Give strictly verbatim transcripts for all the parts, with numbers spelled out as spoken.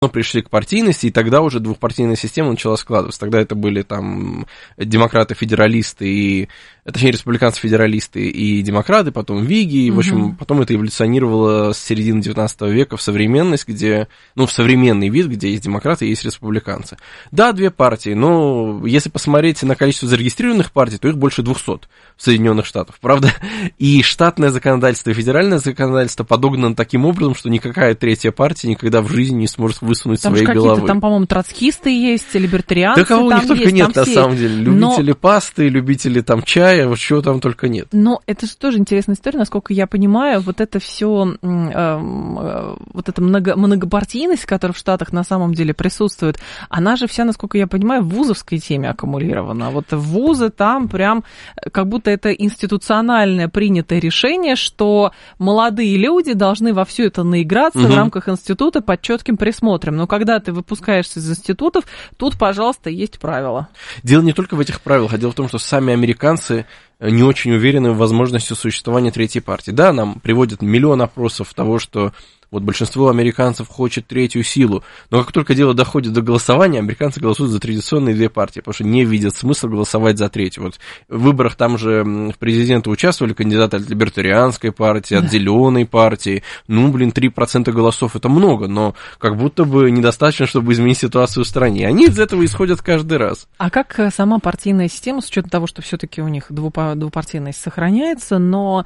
пришли к партийности, и тогда уже двухпартийная система начала складываться. Тогда это были там демократы-федералисты, и, точнее, республиканцы-федералисты и демократы, потом виги, и, в общем, угу. потом это эволюционировало с середины девятнадцатого века в современность, где, ну, в современный вид, где есть демократы и есть республиканцы. Да, две партии, но если посмотреть на количество зарегистрированных партий, то их больше двухсот в Соединенных Штатах, правда? И штатное законодательство и федеральное законодательство подогнано таким образом, что никакая третья партия никогда в жизни не сможет высунуть там своей головы. Там, по-моему, троцкисты есть, либертарианцы. Да кого у них только есть, нет, на все самом деле. Любители но... пасты, любители там чая, вот чего там только нет. Но это же тоже интересная история, насколько я понимаю, вот это все, э, э, вот эта много, многопартийность, которая в Штатах на самом деле присутствует, она же вся, насколько я понимаю, в вузовской теме аккумулирована. Вот вузы там прям, как будто это институциональное принятое решение, что молодые люди должны во все это наиграться угу. в рамках института под четким присмотром. Но когда ты выпускаешься из институтов, тут, пожалуйста, есть правила. Дело не только в этих правилах, а дело в том, что сами американцы не очень уверены в возможности существования третьей партии. Да, нам приводят миллион опросов того, что вот большинство американцев хочет третью силу, но как только дело доходит до голосования, американцы голосуют за традиционные две партии, потому что не видят смысла голосовать за третью. Вот в выборах там же в президенты участвовали кандидаты от либертарианской партии, от зеленой партии. Ну, блин, три процента голосов это много, но как будто бы недостаточно, чтобы изменить ситуацию в стране. Они из этого исходят каждый раз. А как сама партийная система, с учетом того, что все-таки у них двупартийность сохраняется, но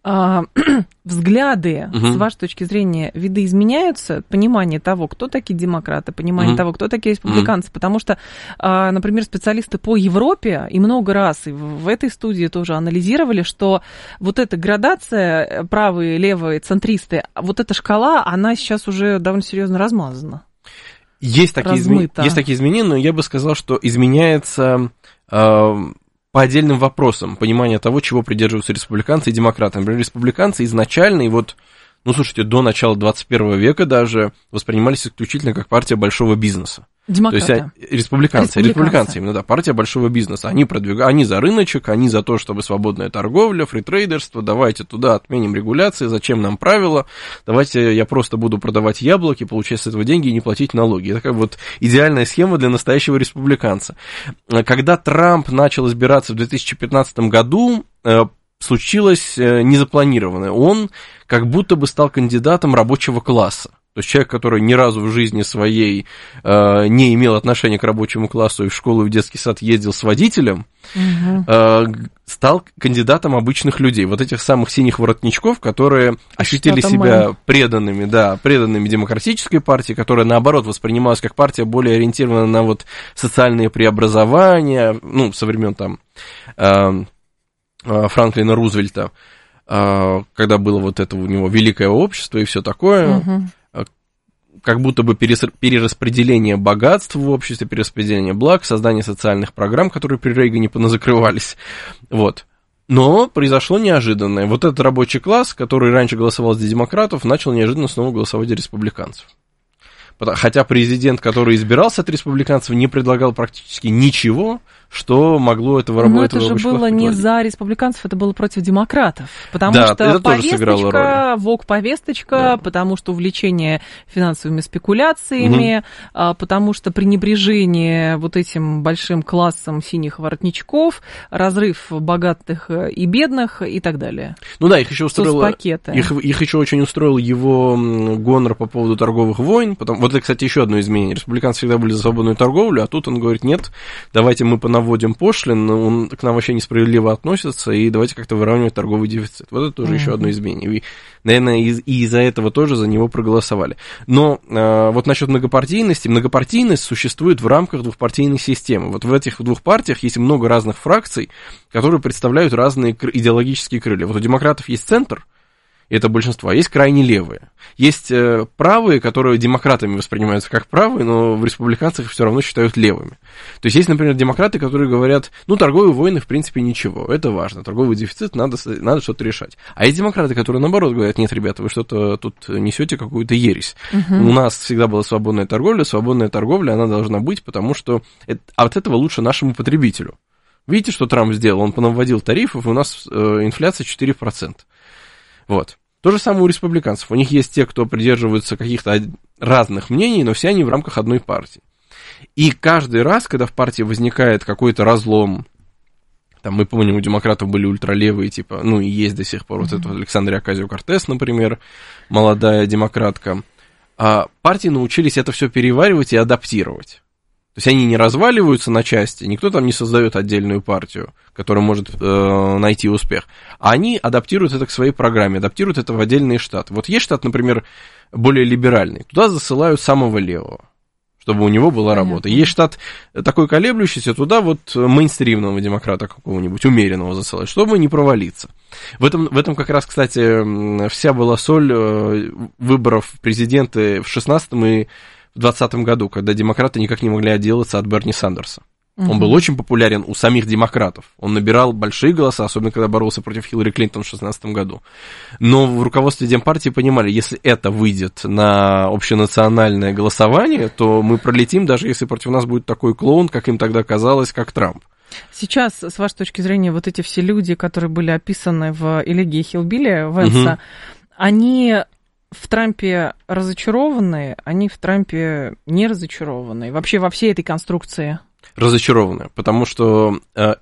взгляды, угу. с вашей точки зрения, видоизменяются, понимание того, кто такие демократы, понимание угу. того, кто такие республиканцы, угу. потому что, например, специалисты по Европе и много раз и в этой студии тоже анализировали, что вот эта градация правые, левые, центристы, вот эта шкала, она сейчас уже довольно серьезно размазана. Есть такие, изме... Есть такие изменения, но я бы сказал, что изменяется... Э... по отдельным вопросам понимания того, чего придерживаются республиканцы и демократы. Например, республиканцы изначально, и вот, ну, слушайте, до начала двадцать первого века даже воспринимались исключительно как партия большого бизнеса. Демократы. То есть республиканцы, республиканцы, республиканцы именно, да, партия большого бизнеса. Они продвигают, они за рыночек, они за то, чтобы свободная торговля, фритрейдерство, давайте туда отменим регуляции, зачем нам правила, давайте я просто буду продавать яблоки, получать с этого деньги и не платить налоги. Это как вот идеальная схема для настоящего республиканца. Когда Трамп начал избираться в две тысячи пятнадцатом году, случилось незапланированное. Он как будто бы стал кандидатом рабочего класса. То есть человек, который ни разу в жизни своей э, не имел отношения к рабочему классу и в школу и в детский сад ездил с водителем, угу. э, стал кандидатом обычных людей. Вот этих самых синих воротничков, которые ощутили Что-то себя мы... преданными, да, преданными демократической партии, которая, наоборот, воспринималась как партия более ориентированная на вот социальные преобразования, ну, со времен там э, э, Франклина Рузвельта, э, когда было вот это у него великое общество и все такое. Угу. Как будто бы перераспределение богатств в обществе, перераспределение благ, создание социальных программ, которые при Рейгане поназакрывались. Вот. Но произошло неожиданное. Вот этот рабочий класс, который раньше голосовал за демократов, начал неожиданно снова голосовать за республиканцев. Хотя президент, который избирался от республиканцев, не предлагал практически ничего, что могло этого работать. Но это же было не за республиканцев, это было против демократов. Потому да, что повесточка, ВОК-повесточка, да. потому что увлечение финансовыми спекуляциями, угу. потому что пренебрежение вот этим большим классом синих воротничков, разрыв богатых и бедных и так далее. Ну да, их еще устроило, их, их еще очень устроил его гонор по поводу торговых войн. Потом, вот это, кстати, еще одно изменение. Республиканцы всегда были за свободную торговлю, а тут он говорит, нет, давайте мы понаводим пошлин, он к нам вообще несправедливо относится, и давайте как-то выравнивать торговый дефицит. Вот это тоже mm-hmm. еще одно изменение. И, наверное, и, и из-за этого тоже за него проголосовали. Но э, вот насчет многопартийности, многопартийность существует в рамках двухпартийной системы. Вот в этих двух партиях есть много разных фракций, которые представляют разные идеологические крылья. Вот у демократов есть центр, и это большинство, а есть крайне левые. Есть э, правые, которые демократами воспринимаются как правые, но в республиканцах их все равно считают левыми. То есть есть, например, демократы, которые говорят, ну, торговые войны, в принципе, ничего, это важно, торговый дефицит, надо, надо что-то решать. А есть демократы, которые, наоборот, говорят, нет, ребята, вы что-то тут несете какую-то ересь. Uh-huh. У нас всегда была свободная торговля, свободная торговля, она должна быть, потому что это, от этого лучше нашему потребителю. Видите, что Трамп сделал? Он понаводил тарифов, и у нас э, инфляция четыре процента. Вот. То же самое у республиканцев. У них есть те, кто придерживаются каких-то разных мнений, но все они в рамках одной партии. И каждый раз, когда в партии возникает какой-то разлом, там, мы помним, у демократов были ультралевые, типа, ну, и есть до сих пор, mm-hmm. вот это вот Александра Оказио-Кортес, например, молодая демократка, а партии научились это все переваривать и адаптировать. То есть они не разваливаются на части, никто там не создает отдельную партию, которая может э, найти успех, а они адаптируют это к своей программе, адаптируют это в отдельные штаты. Вот есть штат, например, более либеральный, туда засылают самого левого, чтобы у него была Понятно. Работа. Есть штат такой колеблющийся, туда вот мейнстримного демократа какого-нибудь, умеренного засылают, чтобы не провалиться. В этом, в этом как раз, кстати, вся была соль выборов президента в шестнадцатом и в двадцатом году, когда демократы никак не могли отделаться от Берни Сандерса. Uh-huh. Он был очень популярен у самих демократов. Он набирал большие голоса, особенно когда боролся против Хиллари Клинтон в шестнадцатом году. Но в руководстве Демпартии понимали, если это выйдет на общенациональное голосование, то мы пролетим, даже если против нас будет такой клоун, как им тогда казалось, как Трамп. Сейчас, с вашей точки зрения, вот эти все люди, которые были описаны в «Элегии Хиллбилли» Венса, uh-huh. они... в Трампе разочарованные, они в Трампе не разочарованные. Вообще во всей этой конструкции. Разочарованные, потому что э,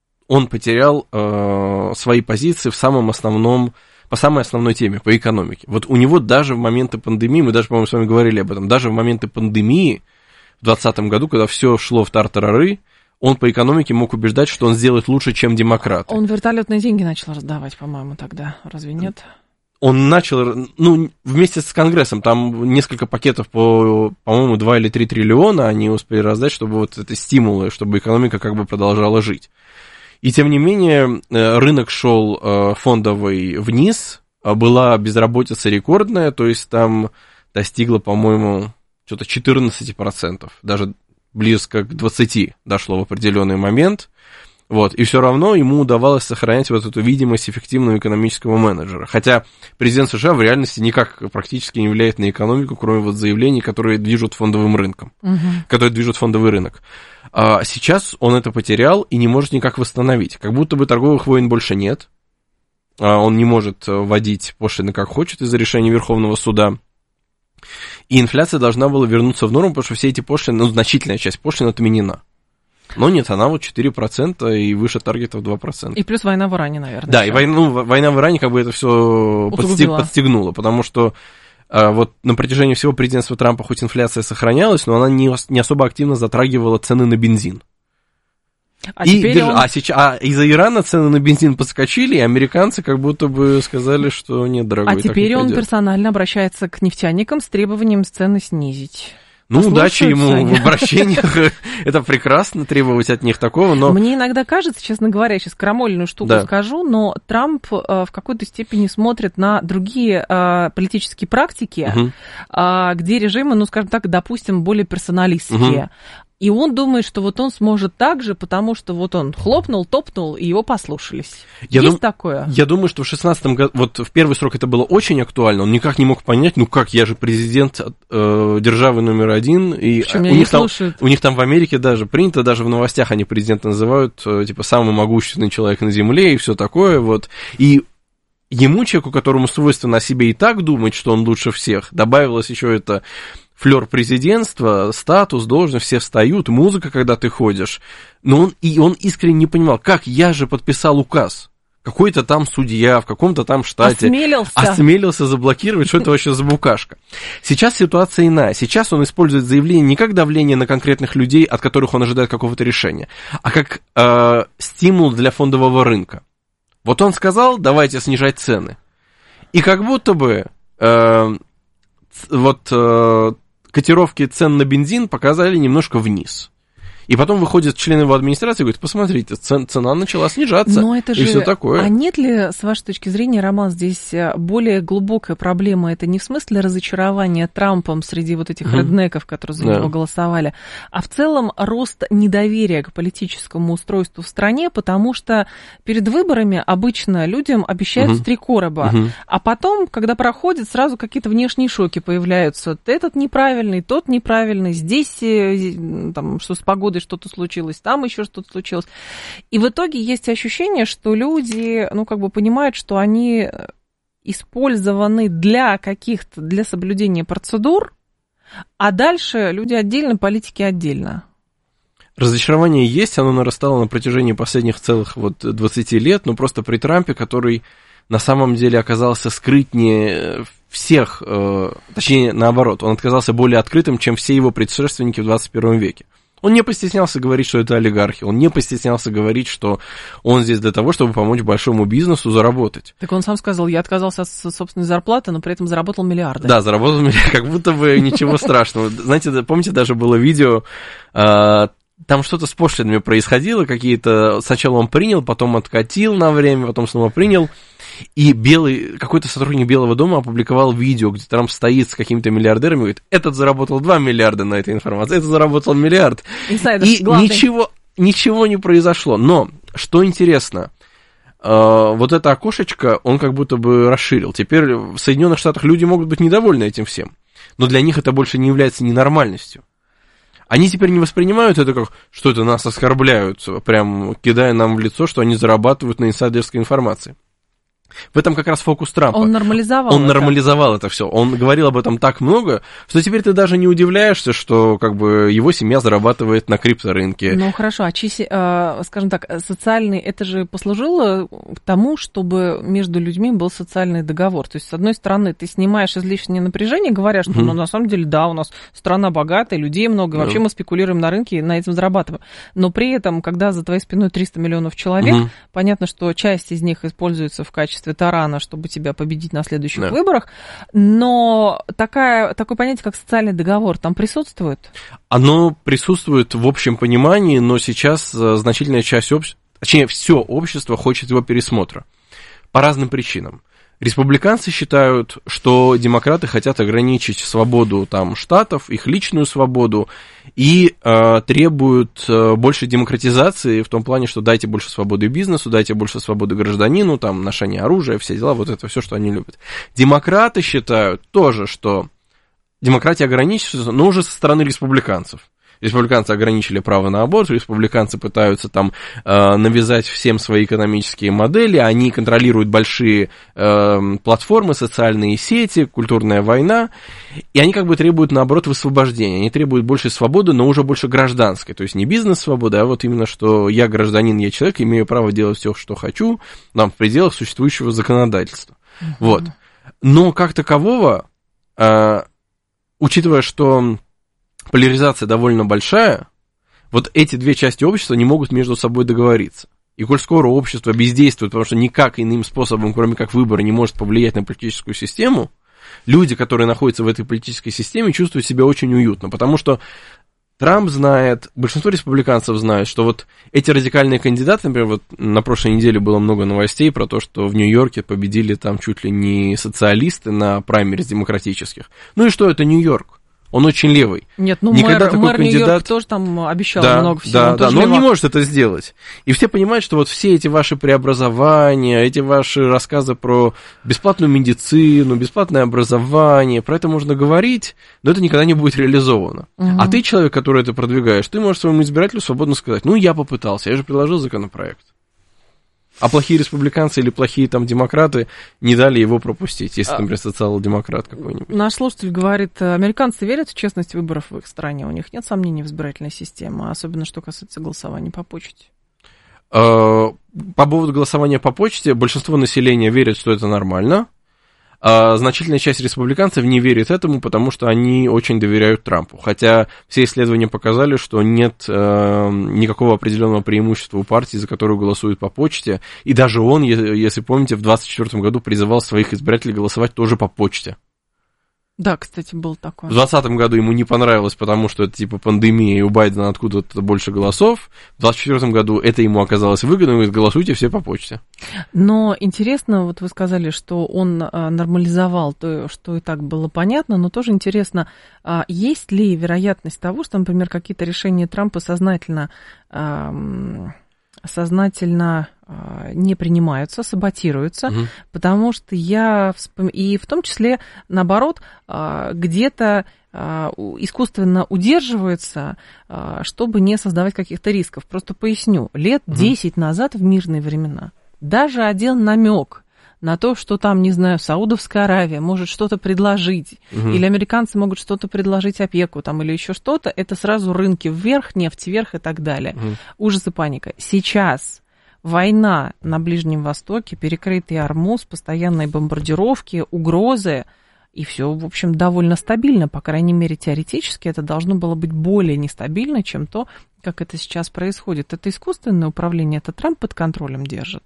он потерял э, свои позиции в самом основном, по самой основной теме, по экономике. Вот у него даже в моменты пандемии, мы даже, по-моему, с вами говорили об этом, даже в моменты пандемии в двадцатом году, когда все шло в тартарары, он по экономике мог убеждать, что он сделает лучше, чем демократы. Он вертолетные деньги начал раздавать, по-моему, тогда. Разве нет? Он начал, ну, вместе с Конгрессом, там несколько пакетов по, по-моему, два или три триллиона они успели раздать, чтобы вот это стимулы, чтобы экономика как бы продолжала жить. И тем не менее, рынок шел фондовый вниз, была безработица рекордная, то есть там достигла, по-моему, что-то четырнадцать процентов, даже близко к двадцати дошло в определенный момент. Вот, и все равно ему удавалось сохранять вот эту видимость эффективного экономического менеджера. Хотя президент США в реальности никак практически не влияет на экономику, кроме вот заявлений, которые движут фондовым рынком, угу. которые движут фондовый рынок. А сейчас он это потерял и не может никак восстановить. Как будто бы торговых войн больше нет. Он не может вводить пошлины как хочет из-за решения Верховного суда. И инфляция должна была вернуться в норму, потому что все эти пошлины, ну, значительная часть пошлин отменена. Но нет, она вот четыре процента и выше таргета в два процента. И плюс война в Иране, наверное. Да, еще. И война, ну, война в Иране как бы это все подстег, подстегнула, потому что а, вот на протяжении всего президентства Трампа хоть инфляция сохранялась, но она не, не особо активно затрагивала цены на бензин. А, и, теперь держ... он... а, сейчас... а из-за Ирана цены на бензин подскочили, и американцы как будто бы сказали, что нет, дорогой, а теперь он пойдет. персонально обращается к нефтяникам с требованием цены снизить. Ну, удачи ему в обращениях, это прекрасно, требовать от них такого, но... Мне иногда кажется, честно говоря, я сейчас крамольную штуку да. скажу, но Трамп в какой-то степени смотрит на другие политические практики, угу. где режимы, ну, скажем так, допустим, более персоналистские. Угу. И он думает, что вот он сможет так же, потому что вот он хлопнул, топнул, и его послушались. Я Есть дум... такое? Я думаю, что в шестнадцатом году, вот в первый срок это было очень актуально, он никак не мог понять, ну как, я же президент э, державы номер один, и у них, там, у них там в Америке даже принято, даже в новостях они президента называют, э, типа, самый могущественный человек на земле, и все такое, вот, и ему, человеку, которому свойственно о себе и так думать, что он лучше всех, добавилось еще это... флёр президентства, статус, должность, все встают, музыка, когда ты ходишь. Но он, и он искренне не понимал, как я же подписал указ. Какой-то там судья в каком-то там штате осмелился, осмелился заблокировать, что это вообще за букашка. Сейчас ситуация иная. Сейчас он использует заявление не как давление на конкретных людей, от которых он ожидает какого-то решения, а как э, стимул для фондового рынка. Вот он сказал, давайте снижать цены. И как будто бы э, вот... Э, котировки цен на бензин показали немножко вниз. И потом выходят члены его администрации и говорят, посмотрите, цена начала снижаться, но это и же... все такое. А нет ли, с вашей точки зрения, Роман, здесь более глубокая проблема? Это не в смысле разочарования Трампом среди вот этих mm-hmm. реднеков, которые за да. него голосовали, а в целом рост недоверия к политическому устройству в стране, потому что перед выборами обычно людям обещают mm-hmm. с три короба, mm-hmm. а потом, когда проходит, сразу какие-то внешние шоки появляются. Этот неправильный, тот неправильный, здесь там, что с погодой что-то случилось, там еще что-то случилось. И в итоге есть ощущение, что люди, ну, как бы понимают, что они использованы для каких-то, для соблюдения процедур, а дальше люди отдельно, политики отдельно. Разочарование есть, оно нарастало на протяжении последних целых вот двадцати лет, но просто при Трампе, который на самом деле оказался скрытнее всех, э, точнее, наоборот, он оказался более открытым, чем все его предшественники в двадцать первом веке. Он не постеснялся говорить, что это олигархи, он не постеснялся говорить, что он здесь для того, чтобы помочь большому бизнесу заработать. Так он сам сказал, я отказался от собственной зарплаты, но при этом заработал миллиарды. Да, заработал миллиарды, как будто бы ничего страшного. Знаете, помните, даже было видео, там что-то с пошлинами происходило, какие-то, сначала он принял, потом откатил на время, потом снова принял. И белый, какой-то сотрудник Белого дома опубликовал видео, где Трамп стоит с какими-то миллиардерами и говорит, этот заработал два миллиарда на этой информации, этот заработал миллиард. Инсайдер, и ничего, ничего не произошло. Но, что интересно, вот это окошечко он как будто бы расширил. Теперь в Соединенных Штатах люди могут быть недовольны этим всем, но для них это больше не является ненормальностью. Они теперь не воспринимают это как, что это нас оскорбляют, прям кидая нам в лицо, что они зарабатывают на инсайдерской информации. В этом как раз фокус Трампа. Он нормализовал Он это. нормализовал это все. Он говорил об этом так много, что теперь ты даже не удивляешься, что как бы его семья зарабатывает на крипторынке. Ну хорошо, а чиси, э, скажем так, социальный, это же послужило к тому, чтобы между людьми был социальный договор. То есть, с одной стороны, ты снимаешь излишнее напряжение, говоря, что, mm-hmm. ну, на самом деле, да, у нас страна богатая, людей много, вообще mm-hmm. мы спекулируем на рынке и на этом зарабатываем. Но при этом, когда за твоей спиной триста миллионов человек, mm-hmm. понятно, что часть из них используется в качестве тарана, чтобы тебя победить на следующих да. выборах, но такая, такое понятие, как социальный договор, там присутствует? Оно присутствует в общем понимании, но сейчас значительная часть общества, точнее, все общество хочет его пересмотра по разным причинам. Республиканцы считают, что демократы хотят ограничить свободу там, штатов, их личную свободу, и э, требуют э, больше демократизации в том плане, что дайте больше свободы бизнесу, дайте больше свободы гражданину, там, ношение оружия, все дела, вот это все, что они любят. Демократы считают тоже, что демократия ограничивается, но уже со стороны республиканцев. Республиканцы ограничили право на аборт, республиканцы пытаются там э, навязать всем свои экономические модели, они контролируют большие э, платформы, социальные сети, культурная война, и они как бы требуют, наоборот, высвобождения, они требуют больше свободы, но уже больше гражданской, то есть не бизнес-свобода, а вот именно, что я гражданин, я человек, имею право делать все, что хочу, там, в пределах существующего законодательства. Uh-huh. Вот. Но как такового, э, учитывая, что поляризация довольно большая, вот эти две части общества не могут между собой договориться. И коль скоро общество бездействует, потому что никак иным способом, кроме как выбора, не может повлиять на политическую систему, люди, которые находятся в этой политической системе, чувствуют себя очень уютно, потому что Трамп знает, большинство республиканцев знает, что вот эти радикальные кандидаты, например, вот на прошлой неделе было много новостей про то, что в Нью-Йорке победили там чуть ли не социалисты на праймериз демократических. Ну и что, это Нью-Йорк. Он очень левый. Нет, ну Никогда мэр, такой мэр кандидат... Нью-Йорк тоже там обещал да, много всего. Да, он да, но левак. он не может это сделать. И все понимают, что вот все эти ваши преобразования, эти ваши рассказы про бесплатную медицину, бесплатное образование, про это можно говорить, но это никогда не будет реализовано. Угу. А ты, человек, который это продвигаешь, ты можешь своему избирателю свободно сказать, ну, я попытался, я же предложил законопроект. А плохие республиканцы или плохие там демократы не дали его пропустить, если, например, социал-демократ какой-нибудь. Наш слушатель говорит, американцы верят в честность выборов в их стране, у них нет сомнений в избирательной системе, особенно что касается голосования по почте. По поводу голосования по почте, большинство населения верит, что это нормально. А значительная часть республиканцев не верит этому, потому что они очень доверяют Трампу. Хотя все исследования показали, что нет э, никакого определенного преимущества у партии, за которую голосуют по почте. И даже он, если помните, в двадцать четвёртом году призывал своих избирателей голосовать тоже по почте. Да, кстати, был такой. В двадцатом году ему не понравилось, потому что это типа пандемия, и у Байдена откуда-то больше голосов. В двадцать четвёртом году это ему оказалось выгодно, и говорит, голосуйте все по почте. Но интересно, вот вы сказали, что он нормализовал то, что и так было понятно, но тоже интересно, есть ли вероятность того, что, например, какие-то решения Трампа сознательно... сознательно э, не принимаются, саботируются, угу. потому что я вспом... и в том числе, наоборот, э, где-то э, искусственно удерживается, э, чтобы не создавать каких-то рисков. Просто поясню, лет угу. десять назад в мирные времена даже один намек на то, что там, не знаю, Саудовская Аравия может что-то предложить, угу. или американцы могут что-то предложить ОПЕКу, там, или еще что-то, это сразу рынки вверх, нефть вверх и так далее. Угу. Ужас и паника. Сейчас война на Ближнем Востоке, перекрытый Ормуз, постоянные бомбардировки, угрозы, и все, в общем, довольно стабильно, по крайней мере, теоретически это должно было быть более нестабильно, чем то, как это сейчас происходит. Это искусственное управление, это Трамп под контролем держит?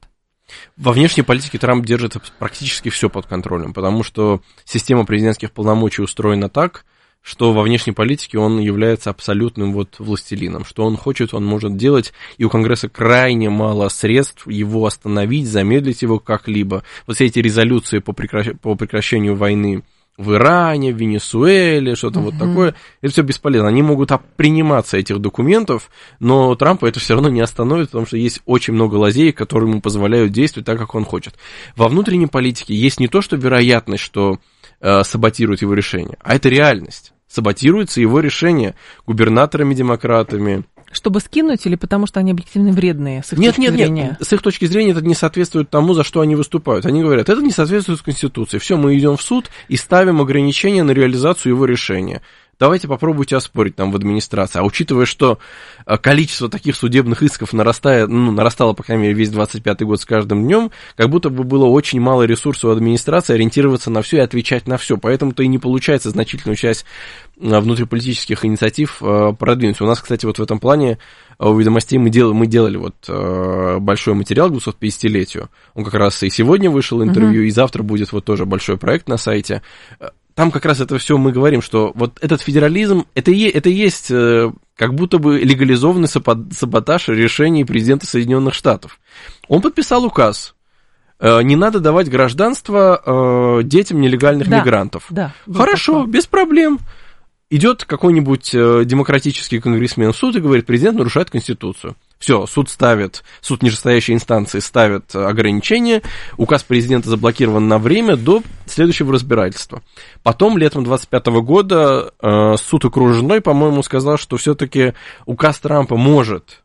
Во внешней политике Трамп держит практически все под контролем, потому что система президентских полномочий устроена так, что во внешней политике он является абсолютным вот властелином. Что он хочет, он может делать, и у Конгресса крайне мало средств его остановить, замедлить его как-либо. Вот все эти резолюции по, прекращ... по прекращению войны в Иране, в Венесуэле, что-то uh-huh. вот такое, это все бесполезно. Они могут приниматься этих документов, но Трампа это все равно не остановит, потому что есть очень много лазеек, которые ему позволяют действовать так, как он хочет. Во внутренней политике есть не то, что вероятность, что э, саботируют его решение, а это реальность. Саботируется его решение губернаторами-демократами. Чтобы скинуть или потому что они объективно вредные, с их нет, точки нет, зрения? Нет, с их точки зрения это не соответствует тому, за что они выступают. Они говорят, это не соответствует Конституции. Все, мы идем в суд и ставим ограничения на реализацию его решения. Давайте попробуйте оспорить там в администрации. А учитывая, что количество таких судебных исков нарастает, ну, нарастало, по крайней мере, весь двадцать пятый год с каждым днем, как будто бы было очень мало ресурсов у администрации ориентироваться на все и отвечать на все. Поэтому-то и не получается значительную часть внутриполитических инициатив продвинуть. У нас, кстати, вот в этом плане у «Ведомостей» мы делали, мы делали вот большой материал к двухсотпятидесятилетию. Он как раз и сегодня вышел интервью, uh-huh. и завтра будет вот тоже большой проект на сайте. Там как раз это все мы говорим, что вот этот федерализм, это и, это и есть э, как будто бы легализованный саботаж решений президента Соединенных Штатов. Он подписал указ, э, не надо давать гражданство э, детям нелегальных да, мигрантов. Да, хорошо, такое. Без проблем. Идет какой-нибудь э, демократический конгрессмен в суд и говорит, президент нарушает Конституцию. Все, суд ставит, суд нижестоящей инстанции ставит ограничения, указ президента заблокирован на время до следующего разбирательства. Потом, летом двадцать пятого года, э, суд окружной, по-моему, сказал, что все-таки указ Трампа может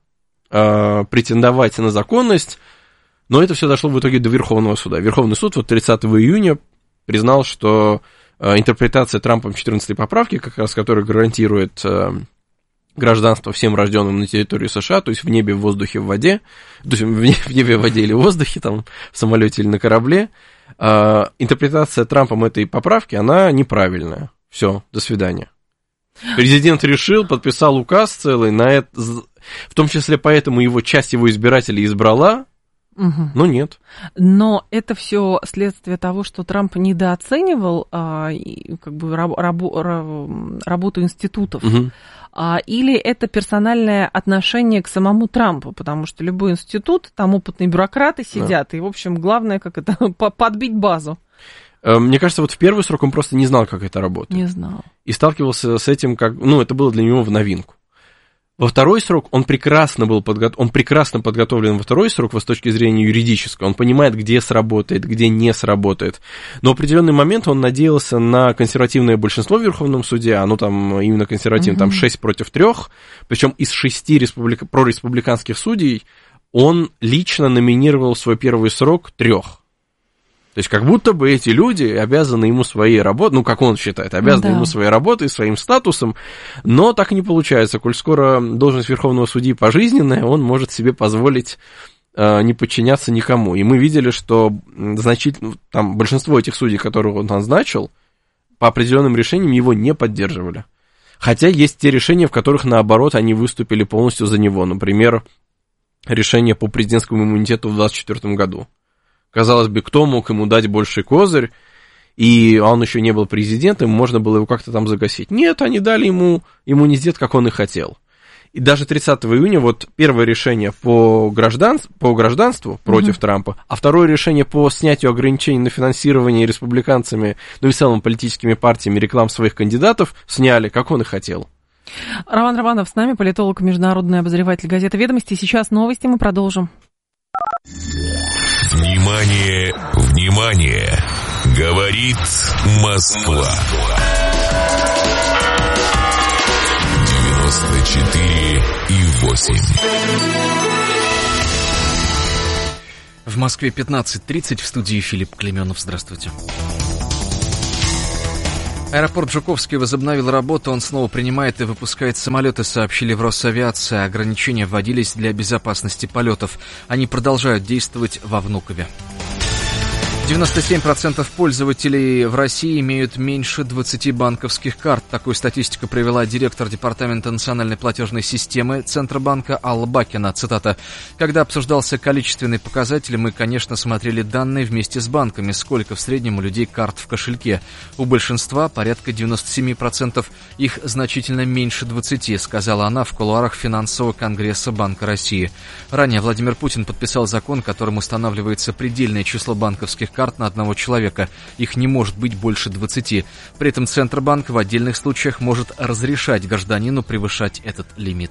э, претендовать на законность, но это все дошло в итоге до Верховного суда. Верховный суд вот тридцатого июня признал, что э, интерпретация Трампом четырнадцатой поправки, как раз которая гарантирует э, гражданство всем рожденным на территории США, то есть в небе, в воздухе, в воде, то есть в небе, в воде или в воздухе, там, в самолете или на корабле, э, интерпретация Трампом этой поправки, она неправильная. Все, до свидания. Президент решил, подписал указ целый, на это, в том числе поэтому его часть его избирателей избрала, угу. но нет. Но это все следствие того, что Трамп недооценивал а, как бы, раб, рабу, раб, работу институтов. Угу. Или это персональное отношение к самому Трампу, потому что любой институт, там опытные бюрократы сидят, да. и, в общем, главное, как это, подбить базу. Мне кажется, вот в первый срок он просто не знал, как это работает. Не знал. И сталкивался с этим, как, ну, это было для него в новинку. Во второй срок он прекрасно был подго... он прекрасно подготовлен во второй срок с точки зрения юридической. Он понимает, где сработает, где не сработает. Но в определенный момент он надеялся на консервативное большинство в Верховном суде, оно там именно консервативное, mm-hmm. там шесть против трёх, причем из шести республика... прореспубликанских судей он лично номинировал в свой первый срок трех. То есть как будто бы эти люди обязаны ему своей работой, ну, как он считает, обязаны да. ему своей работой, своим статусом, но так и не получается. Коль скоро должность Верховного судьи пожизненная, он может себе позволить э, не подчиняться никому. И мы видели, что значительно, там, большинство этих судей, которых он назначил, по определенным решениям его не поддерживали. Хотя есть те решения, в которых, наоборот, они выступили полностью за него. Например, решение по президентскому иммунитету в двадцать четвёртом году. Казалось бы, кто мог ему дать больший козырь, и он еще не был президентом, можно было его как-то там загасить. Нет, они дали ему иммунитет, как он и хотел. И даже тридцатого июня вот первое решение по, граждан, по гражданству против mm-hmm. Трампа, а второе решение по снятию ограничений на финансирование республиканцами, ну и в целом политическими партиями реклам своих кандидатов сняли, как он и хотел. Роман Романов с нами, политолог, международный обозреватель газеты «Ведомости». Сейчас новости, мы продолжим. Внимание, внимание! Говорит Москва. девяносто четыре и восемь. В Москве пятнадцать тридцать, в студии Филипп Клеменов. Здравствуйте. Аэропорт Жуковский возобновил работу, он снова принимает и выпускает самолеты, сообщили в Росавиации. Ограничения вводились для безопасности полетов. Они продолжают действовать во Внукове. девяносто семь процентов пользователей в России имеют меньше двадцати банковских карт. Такую статистику привела директор Департамента национальной платежной системы Центробанка Алла Бакина. Цитата. «Когда обсуждался количественный показатель, мы, конечно, смотрели данные вместе с банками, сколько в среднем у людей карт в кошельке. У большинства, порядка девяносто семь процентов, их значительно меньше двадцати», сказала она в кулуарах финансового конгресса Банка России. Ранее Владимир Путин подписал закон, которым устанавливается предельное число банковских карт на одного человека. Их не может быть больше двадцати. При этом Центробанк в отдельных случаях может разрешать гражданину превышать этот лимит.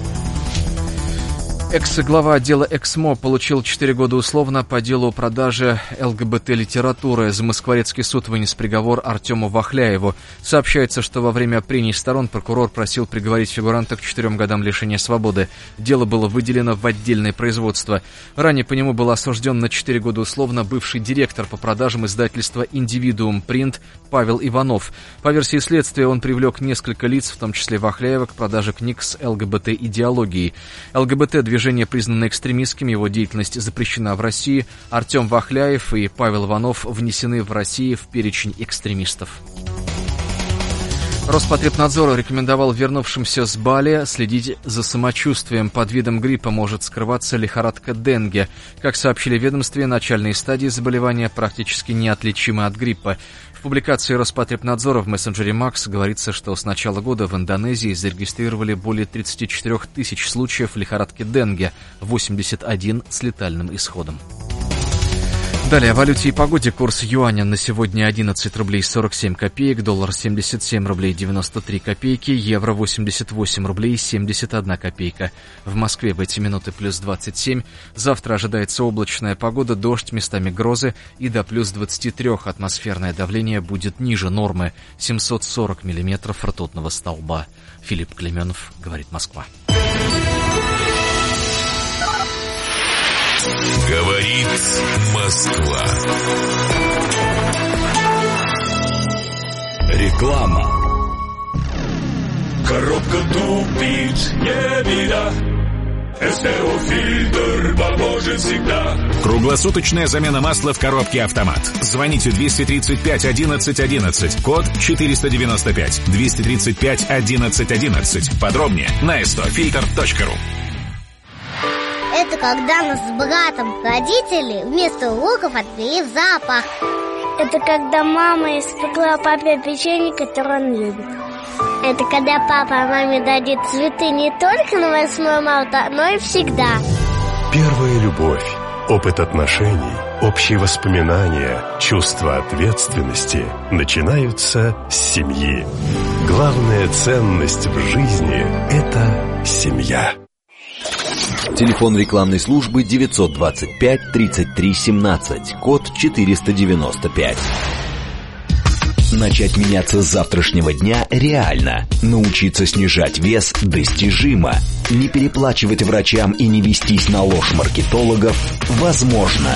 Экс-глава отдела Эксмо получил четыре года условно по делу о продаже ЛГБТ-литературы. Замоскворецкий суд вынес приговор Артему Вахляеву. Сообщается, что во время прений сторон прокурор просил приговорить фигуранта к четырем годам лишения свободы. Дело было выделено в отдельное производство. Ранее по нему был осужден на четыре года условно бывший директор по продажам издательства «Индивидуум Принт» Павел Иванов. По версии следствия, он привлек несколько лиц, в том числе Вахляева, к продаже книг с ЛГБТ-идеологией. ЛГБТ-движение Движение признано экстремистским, его деятельность запрещена в России. Артем Вахляев и Павел Иванов внесены в России в перечень экстремистов. Роспотребнадзор рекомендовал вернувшимся с Бали следить за самочувствием. Под видом гриппа может скрываться лихорадка денге. Как сообщили в ведомстве, начальные стадии заболевания практически неотличимы от гриппа. В публикации Роспотребнадзора в мессенджере Макс говорится, что с начала года в Индонезии зарегистрировали более тридцать четыре тысячи случаев лихорадки денге, восемьдесят один с летальным исходом. Далее о валюте и погоде. Курс юаня на сегодня одиннадцать рублей сорок семь копеек, доллар семьдесят семь рублей девяносто три копейки, евро восемьдесят восемь рублей семьдесят одна копейка. В Москве в эти минуты плюс двадцать семь. Завтра ожидается облачная погода, дождь, местами грозы и до плюс двадцать три. Атмосферное давление будет ниже нормы, семьсот сорок миллиметров ртутного столба. Филипп Клеменов, говорит Москва. Говорит Москва. Реклама. Коробка тупит, не беда. СТО-фильтр поможет всегда. Круглосуточная замена масла в коробке «Автомат». Звоните двести тридцать пять одиннадцать одиннадцать, код четыреста девяносто пять, двести тридцать пять одиннадцать одиннадцать. Подробнее на эс тэ о фильтр точка ру. Это когда нас с братом родители вместо уроков отвели в зоопарк. Это когда мама испекла папе печенье, которое он любит. Это когда папа маме дадит цветы не только на восьмое марта, но и всегда. Первая любовь, опыт отношений, общие воспоминания, чувство ответственности начинаются с семьи. Главная ценность в жизни – это семья. Телефон рекламной службы девятьсот двадцать пять тридцать три семнадцать, код четыреста девяносто пять. Начать меняться с завтрашнего дня реально. Научиться снижать вес достижимо. Не переплачивать врачам и не вестись на ложь маркетологов возможно.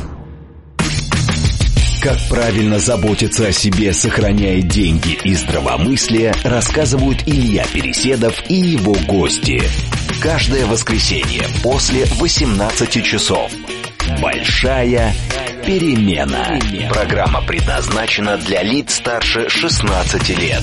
Как правильно заботиться о себе, сохраняя деньги и здравомыслие, рассказывают Илья Переседов и его гости. Каждое воскресенье после восемнадцати часов. Большая перемена. Программа предназначена для лиц старше шестнадцати лет.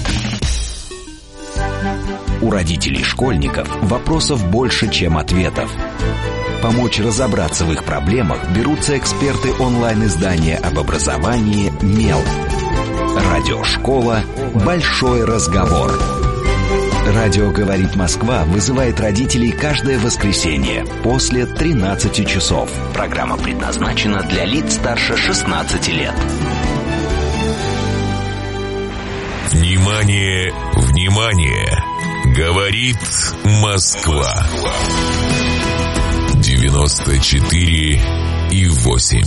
У родителей школьников вопросов больше, чем ответов. Помочь разобраться в их проблемах берутся эксперты онлайн-издания об образовании «Мел». Радиошкола «Большой разговор». Радио «Говорит Москва» вызывает родителей каждое воскресенье после тринадцати часов. Программа предназначена для лиц старше шестнадцати лет. Внимание, внимание! Говорит Москва. девяносто четыре и восемь.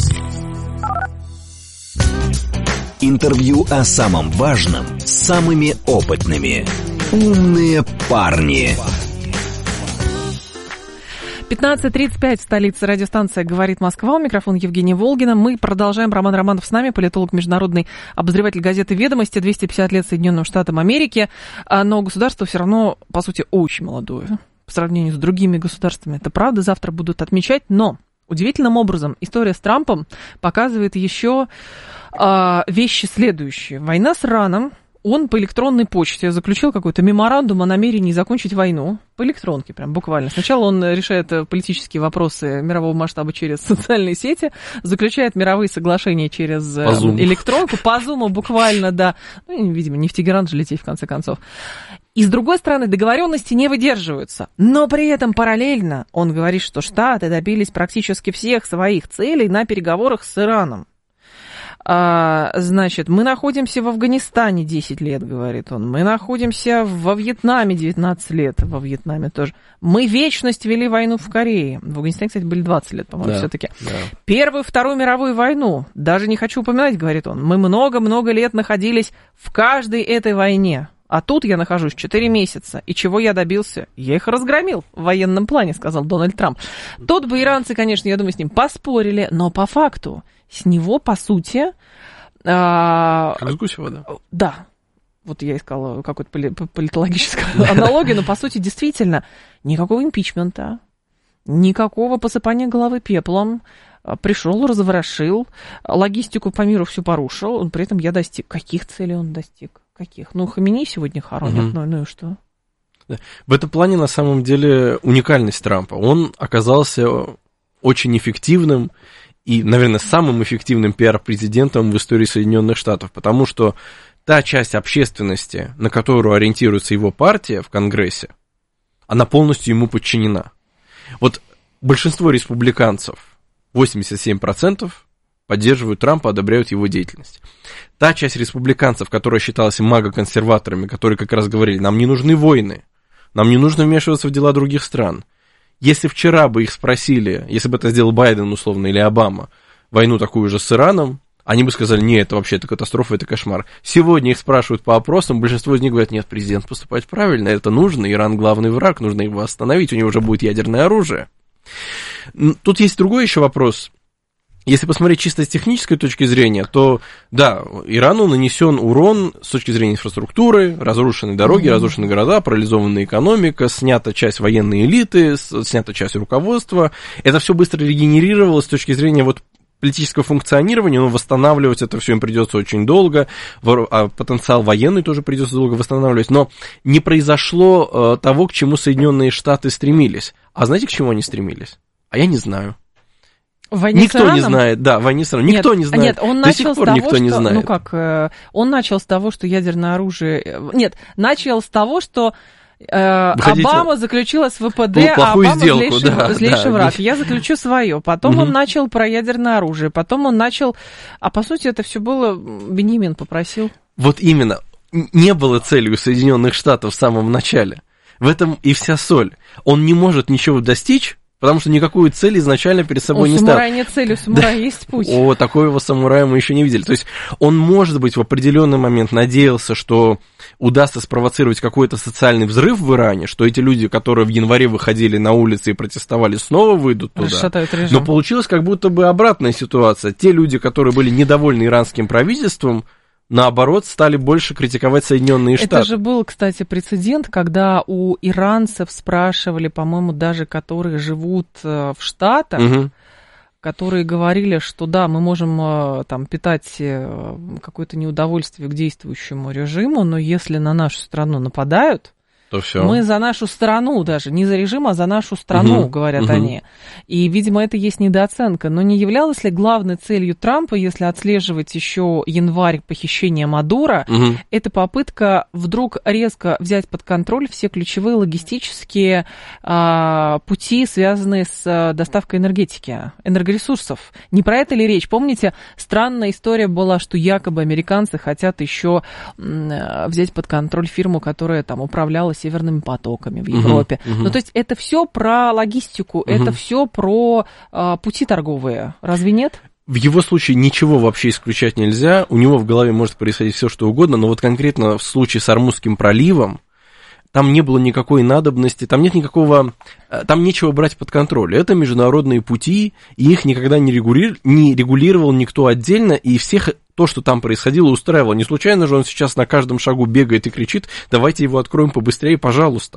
Интервью о самом важном с самыми опытными. Умные парни. пятнадцать тридцать пять, столица, радиостанция «Говорит Москва». У микрофона Евгения Волгина. Мы продолжаем. Роман Романов с нами, политолог, международный обозреватель газеты «Ведомости». двести пятьдесят лет Соединенным Штатам Америки. Но государство все равно, по сути, очень молодое по сравнению с другими государствами. Это правда, завтра будут отмечать. Но удивительным образом история с Трампом показывает еще а, вещи следующие. Война с Ираном. Он по электронной почте заключил какой-то меморандум о намерении закончить войну. По электронке, прям буквально. Сначала он решает политические вопросы мирового масштаба через социальные сети, заключает мировые соглашения через по электронку, по зуму буквально, да. Ну, видимо, не в Тегеран же лететь, в конце концов. И, с другой стороны, договоренности не выдерживаются. Но при этом параллельно он говорит, что Штаты добились практически всех своих целей на переговорах с Ираном. А, значит, мы находимся в Афганистане десять лет, говорит он. Мы находимся во Вьетнаме девятнадцать лет. Во Вьетнаме тоже. Мы вечность вели войну в Корее. В Афганистане, кстати, были двадцать лет, по-моему, да, все-таки. Да. Первую, Вторую мировую войну. Даже не хочу упоминать, говорит он. Мы много-много лет находились в каждой этой войне. А тут я нахожусь четыре месяца. И чего я добился? Я их разгромил в военном плане, сказал Дональд Трамп. Тут бы иранцы, конечно, я думаю, с ним поспорили, но по факту с него, по сути... А, как с гуся вода. Да. Вот я искала какую-то политологическую аналогию, но, по сути, действительно, никакого импичмента, никакого посыпания головы пеплом. Пришел, разворошил, логистику по миру всю порушил, при этом я достиг. Каких целей он достиг? Каких? Ну, Хаминеи сегодня хоронят, угу. ну, ну и что? Да. В этом плане, на самом деле, уникальность Трампа. Он оказался очень эффективным и, наверное, самым эффективным пиар-президентом в истории Соединенных Штатов, потому что та часть общественности, на которую ориентируется его партия в Конгрессе, она полностью ему подчинена. Вот большинство республиканцев, восемьдесят семь процентов, поддерживают Трампа, одобряют его деятельность. Та часть республиканцев, которая считалась мага-консерваторами, которые как раз говорили, нам не нужны войны, нам не нужно вмешиваться в дела других стран. Если вчера бы их спросили, если бы это сделал Байден, условно, или Обама, войну такую же с Ираном, они бы сказали, нет, это вообще это катастрофа, это кошмар. Сегодня их спрашивают по опросам, большинство из них говорят, нет, президент поступает правильно, это нужно, Иран главный враг, нужно его остановить, у него уже будет ядерное оружие. Тут есть другой еще вопрос. Если посмотреть чисто с технической точки зрения, то, да, Ирану нанесен урон с точки зрения инфраструктуры, разрушены дороги, mm-hmm. разрушены города, парализованная экономика, снята часть военной элиты, снята часть руководства. Это все быстро регенерировалось с точки зрения вот политического функционирования, но восстанавливать это все им придется очень долго, а потенциал военный тоже придется долго восстанавливать, но не произошло того, к чему Соединенные Штаты стремились. А знаете, к чему они стремились? А я не знаю. Никто не знает, да, войне с Ираном. Никто нет, не знает. Нет, он До начал сих пор с того, никто что, не знает. Ну как, он начал с того, что ядерное оружие... Нет, начал с того, что э, Обама заключила с ВПД, а Обама сделку, злейший, да, злейший да, враг. Да. Я заключу свое. Потом угу. он начал про ядерное оружие, потом он начал... А по сути это все было... Беньямин попросил. Вот именно. Не было целью Соединенных Штатов в самом начале. В этом и вся соль. Он не может ничего достичь, потому что никакую цель изначально перед собой у не ставил. У самурая нет цели, у самурая да. есть путь. О, такого самурая мы еще не видели. То есть он, может быть, в определенный момент надеялся, что удастся спровоцировать какой-то социальный взрыв в Иране, что эти люди, которые в январе выходили на улицы и протестовали, снова выйдут туда. Расшатают режим. Но получилась как будто бы обратная ситуация. Те люди, которые были недовольны иранским правительством, наоборот, стали больше критиковать Соединенные Штаты. Это же был, кстати, прецедент, когда у иранцев спрашивали, по-моему, даже которые живут в Штатах, угу. которые говорили, что да, мы можем там питать какое-то неудовольствие к действующему режиму, но если на нашу страну нападают, то все. Мы за нашу страну даже, не за режим, а за нашу страну, угу, говорят угу. они. И, видимо, это есть недооценка. Но не являлась ли главной целью Трампа, если отслеживать еще январь похищения Мадуро, угу. это попытка вдруг резко взять под контроль все ключевые логистические а, пути, связанные с доставкой энергетики, энергоресурсов? Не про это ли речь? Помните, странная история была, что якобы американцы хотят еще м, взять под контроль фирму, которая там управляла северными потоками в Европе. Uh-huh, uh-huh. Ну, то есть это все про логистику, uh-huh. это все про а, пути торговые. Разве нет? В его случае ничего вообще исключать нельзя. У него в голове может происходить все, что угодно, но вот конкретно в случае с Ормузским проливом там не было никакой надобности, там нет никакого, там нечего брать под контроль. Это международные пути, и их никогда не, регули... не регулировал никто отдельно, и всех то, что там происходило, устраивало. Не случайно же он сейчас на каждом шагу бегает и кричит: давайте его откроем побыстрее, пожалуйста.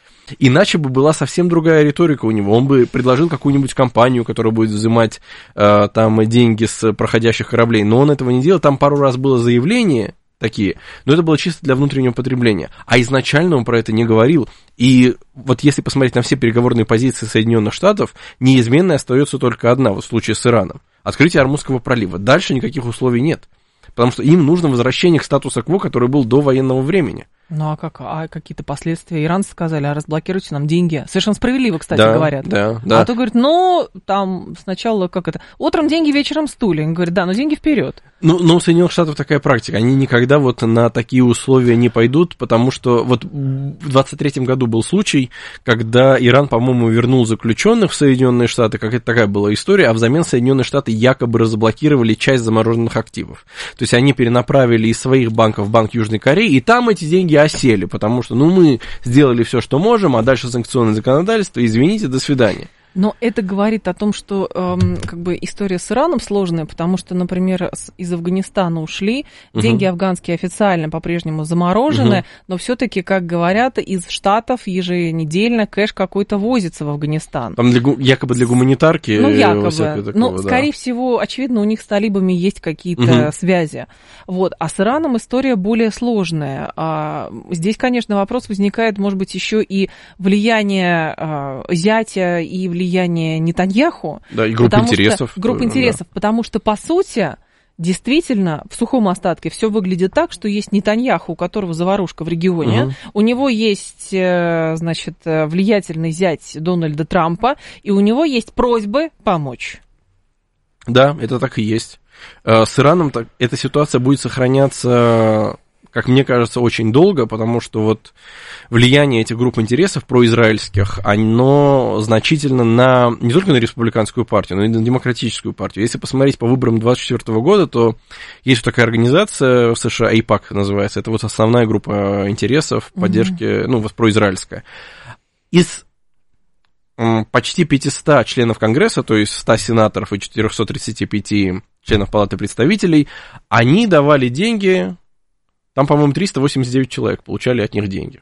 Иначе бы была совсем другая риторика у него. Он бы предложил какую-нибудь компанию, которая будет взимать э, там деньги с проходящих кораблей, но он этого не делал. Там пару раз было заявление такие, но это было чисто для внутреннего потребления. А изначально он про это не говорил. И вот если посмотреть на все переговорные позиции Соединенных Штатов, неизменной остается только одна, вот в случае с Ираном. Открытие Ормузского пролива. Дальше никаких условий нет. Потому что им нужно возвращение к статусу-кво, который был до военного времени. Ну а как? А какие-то последствия? Иранцы сказали: а разблокируйте нам деньги. Совершенно справедливо, кстати, да, говорят. Да, да. А то говорит, ну, там сначала как это? Утром деньги, вечером стулья. Он говорит, да, но деньги вперед. Ну, но у Соединенных Штатов такая практика. Они никогда вот на такие условия не пойдут, потому что вот в двадцать третьем году был случай, когда Иран, по-моему, вернул заключенных в Соединенные Штаты, как это такая была история, а взамен Соединенные Штаты якобы разблокировали часть замороженных активов. То есть они перенаправили из своих банков в Банк Южной Кореи, и там эти деньги осели, потому что, ну, мы сделали все, что можем, а дальше санкционное законодательство, извините, до свидания. Но это говорит о том, что эм, как бы история с Ираном сложная, потому что, например, из Афганистана ушли, uh-huh. деньги афганские официально по-прежнему заморожены, uh-huh. но все-таки, как говорят, из Штатов еженедельно кэш какой-то возится в Афганистан. Там для, якобы для гуманитарки? Ну, якобы. Такого, ну, да. скорее всего, очевидно, у них с талибами есть какие-то uh-huh. связи. Вот. А с Ираном история более сложная. А здесь, конечно, вопрос возникает, может быть, еще и влияние а, зятя и влияние влияние Нетаньяху. Да, и группа интересов. Что, группа интересов, да. Потому что, по сути, действительно, в сухом остатке все выглядит так, что есть Нетаньяху, у которого заварушка в регионе, угу. у него есть, значит, влиятельный зять Дональда Трампа, и у него есть просьбы помочь. Да, это так и есть. С Ираном так, эта ситуация будет сохраняться, как мне кажется, очень долго, потому что вот влияние этих групп интересов произраильских, оно значительно на, не только на республиканскую партию, но и на демократическую партию. Если посмотреть по выборам двадцать четвёртого года, то есть вот такая организация в США, эйпак называется, это вот основная группа интересов, поддержки, mm-hmm. ну, вот произраильская. Из почти пятьсот членов Конгресса, то есть ста сенаторов и четыреста тридцать пять членов Палаты представителей, они давали деньги. Там, по-моему, триста восемьдесят девять человек получали от них деньги.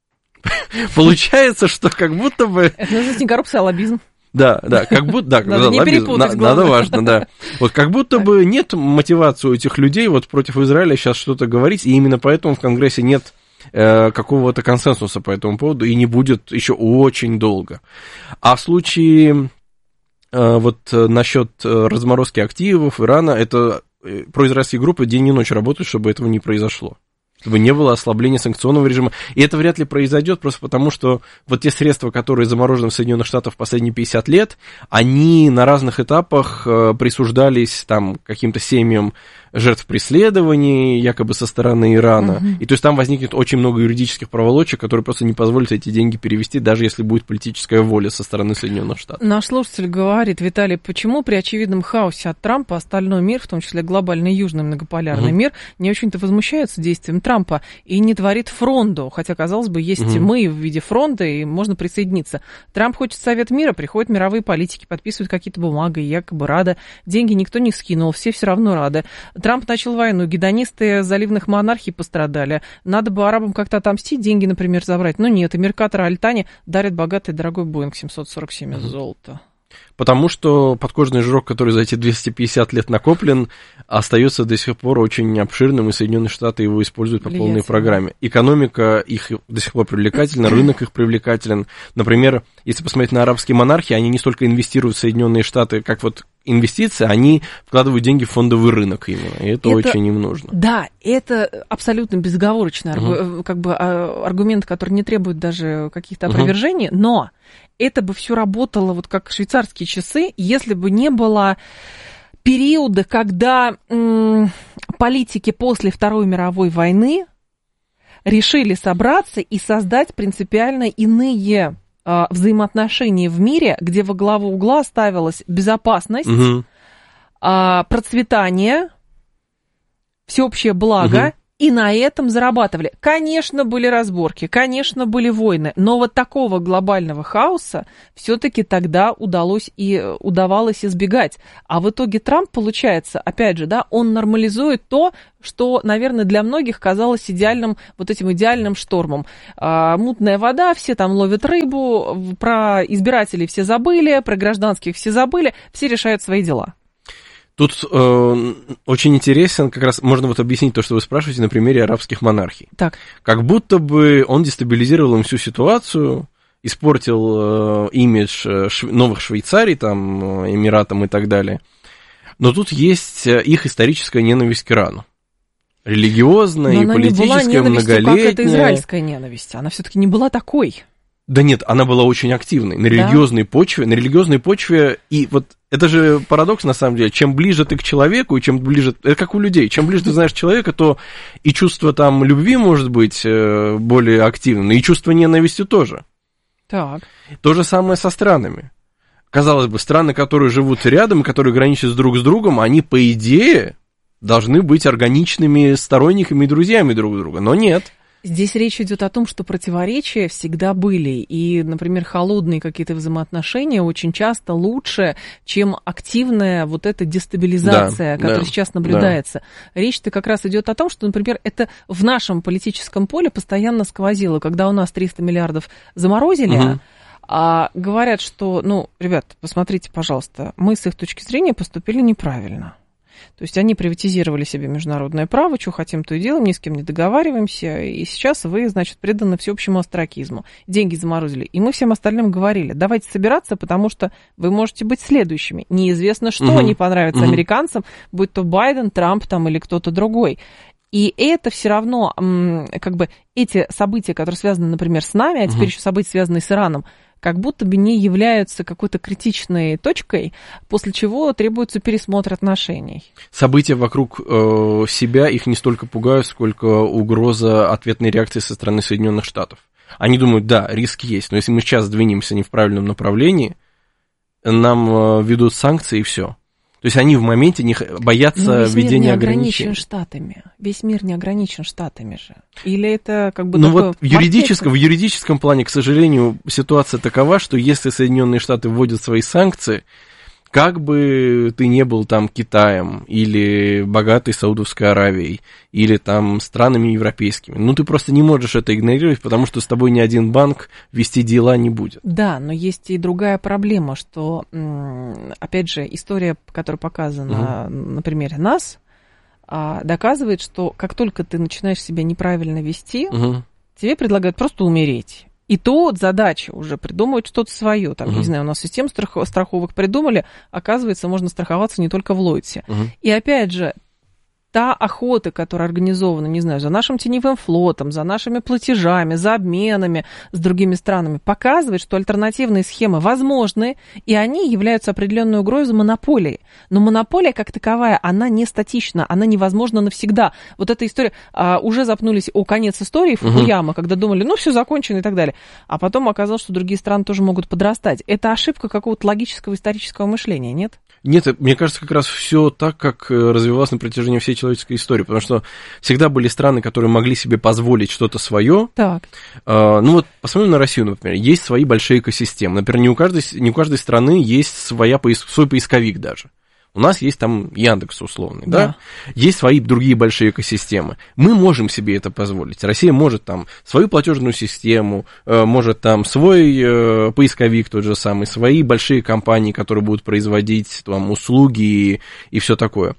Получается, что как будто бы... Это называется не коррупция, а лоббизм. Да, да, как будто... Да, надо не перепутать, главное. Надо важно, да. Вот как будто бы нет мотивации у этих людей вот против Израиля сейчас что-то говорить, и именно поэтому в Конгрессе нет э, какого-то консенсуса по этому поводу, и не будет еще очень долго. А в случае э, вот насчет разморозки активов Ирана, это... произраильские группы день и ночь работают, чтобы этого не произошло, чтобы не было ослабления санкционного режима. И это вряд ли произойдет, просто потому что вот те средства, которые заморожены в Соединенных Штатах в последние пятьдесят лет, они на разных этапах присуждались там каким-то семьям жертв преследований, якобы со стороны Ирана. Uh-huh. И то есть там возникнет очень много юридических проволочек, которые просто не позволят эти деньги перевести, даже если будет политическая воля со стороны Соединенных Штатов. Наш слушатель говорит: Виталий, почему при очевидном хаосе от Трампа остальной мир, в том числе глобальный южный многополярный uh-huh. мир, не очень-то возмущается действием Трампа и не творит фронту? Хотя, казалось бы, есть uh-huh. мы в виде фронта, и можно присоединиться. Трамп хочет совет мира, приходят мировые политики, подписывают какие-то бумаги, якобы рады. Деньги никто не скинул, все все равно рады. Трамп начал войну, гедонисты заливных монархий пострадали. Надо бы арабам как-то отомстить, деньги, например, забрать. Но нет, и Меркатор Альтани дарит богатый дорогой Боинг семьсот сорок семь из золота. Потому что подкожный жирок, который за эти двести пятьдесят лет накоплен, остается до сих пор очень обширным, и Соединенные Штаты его используют по полной программе. Экономика их до сих пор привлекательна, рынок их привлекателен. Например, если посмотреть на арабские монархии, они не столько инвестируют в Соединенные Штаты, как вот инвестиции, они вкладывают деньги в фондовый рынок именно, и это, это очень им нужно. Да, это абсолютно безоговорочный угу. аргу, как бы, аргумент, который не требует даже каких-то опровержений, угу. но это бы все работало вот как швейцарские часы, если бы не было периода, когда м, политики после Второй мировой войны решили собраться и создать принципиально иные взаимоотношения в мире, где во главу угла ставилась безопасность, угу. процветание, всеобщее благо угу. и на этом зарабатывали. Конечно, были разборки, конечно, были войны, но вот такого глобального хаоса все-таки тогда удалось и удавалось избегать. А в итоге Трамп, получается, опять же, да, он нормализует то, что, наверное, для многих казалось идеальным, вот этим идеальным штормом. А, мутная вода, все там ловят рыбу, про избирателей все забыли, про гражданских все забыли, все решают свои дела. Тут э, очень интересен, как раз можно вот объяснить то, что вы спрашиваете на примере арабских монархий. Так. Как будто бы он дестабилизировал им всю ситуацию, испортил э, имидж шв... новых Швейцарий, там, Эмиратам и так далее. Но тут есть их историческая ненависть к Ирану. Религиозная и политическая, многолетняя. Как это израильская ненависть, она все-таки не была такой. Да нет, она была очень активной, на религиозной да? почве, на религиозной почве, и вот это же парадокс, на самом деле, чем ближе ты к человеку, и чем ближе, это как у людей, чем ближе ты знаешь человека, то и чувство там любви может быть более активным, и чувство ненависти тоже. Так. То же самое со странами. Казалось бы, страны, которые живут рядом, которые граничат друг с другом, они, по идее, должны быть органичными сторонниками и друзьями друг друга, но нет. Здесь речь идет о том, что противоречия всегда были, и, например, холодные какие-то взаимоотношения очень часто лучше, чем активная вот эта дестабилизация, да, которая да, сейчас наблюдается. Да. Речь-то как раз идет о том, что, например, это в нашем политическом поле постоянно сквозило, когда у нас триста миллиардов заморозили, угу. а говорят, что, ну, ребят, посмотрите, пожалуйста, мы с их точки зрения поступили неправильно. То есть они приватизировали себе международное право, что хотим, то и делаем, ни с кем не договариваемся, и сейчас вы, значит, преданы всеобщему остракизму. Деньги заморозили. И мы всем остальным говорили, давайте собираться, потому что вы можете быть следующими. Неизвестно, что угу. не понравится угу. американцам, будь то Байден, Трамп там, или кто-то другой. И это все равно, как бы, эти события, которые связаны, например, с нами, а теперь угу. еще события, связанные с Ираном, как будто бы не являются какой-то критичной точкой, после чего требуется пересмотр отношений. События вокруг э, себя их не столько пугают, сколько угроза ответной реакции со стороны Соединенных Штатов. Они думают, да, риск есть, но если мы сейчас двинемся не в правильном направлении, нам э, ведут санкции и все. То есть они в моменте не боятся введения ограничений. Весь мир не ограничен штатами. Весь мир не ограничен штатами же. Или это как бы... Ну вот в юридическом, в юридическом плане, к сожалению, ситуация такова, что если Соединенные Штаты вводят свои санкции, как бы ты не был там Китаем, или богатой Саудовской Аравией, или там странами европейскими, ну ты просто не можешь это игнорировать, потому что с тобой ни один банк вести дела не будет. Да, но есть и другая проблема, что, опять же, история, которая показана угу. на примере нас, доказывает, что как только ты начинаешь себя неправильно вести, угу. тебе предлагают просто умереть. И то задача уже придумывать что-то свое. Там, uh-huh. не знаю, у нас систему страх- страховок придумали, оказывается, можно страховаться не только в Ллойдсе. Uh-huh. И опять же, та охота, которая организована, не знаю, за нашим теневым флотом, за нашими платежами, за обменами с другими странами, показывает, что альтернативные схемы возможны, и они являются определенной угрозой монополии. Но монополия как таковая, она не статична, она невозможна навсегда. Вот эта история, а, уже запнулись о конец истории Фукуяма, угу. когда думали, ну, все закончено и так далее. А потом оказалось, что другие страны тоже могут подрастать. Это ошибка какого-то логического исторического мышления, нет? Нет, мне кажется, как раз все так, как развивалось на протяжении всей человеческой истории, потому что всегда были страны, которые могли себе позволить что-то свое. Так. А, ну вот, посмотрим на Россию, например, есть свои большие экосистемы. Например, не у каждой, не у каждой страны есть своя, свой поисковик даже. У нас есть там Яндекс условный, да. да? Есть свои другие большие экосистемы. Мы можем себе это позволить. Россия может там свою платежную систему, может там свой поисковик тот же самый, свои большие компании, которые будут производить там услуги и, и все такое.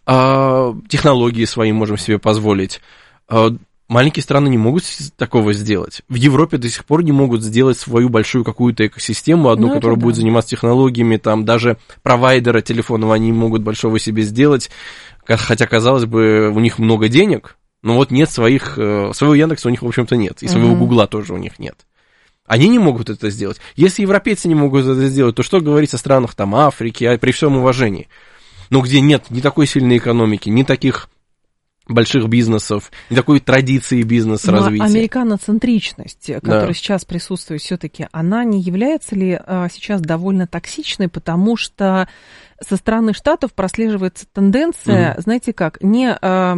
А, технологии свои можем себе позволить. А, маленькие страны не могут такого сделать. В Европе до сих пор не могут сделать свою большую какую-то экосистему, одну, ну, которая будет да. заниматься технологиями, там даже провайдера телефонного они не могут большого себе сделать, хотя, казалось бы, у них много денег, но вот нет своих, своего Яндекса у них, в общем-то, нет, и своего Гугла mm-hmm. тоже у них нет. Они не могут это сделать. Если европейцы не могут это сделать, то что говорить о странах там Африки, при всем уважении, но где нет ни такой сильной экономики, ни таких больших бизнесов, не такой традиции бизнес-развития. Американоцентричность, которая да. сейчас присутствует, все-таки, она не является ли а, сейчас довольно токсичной, потому что со стороны Штатов прослеживается тенденция, угу. знаете как, не... А,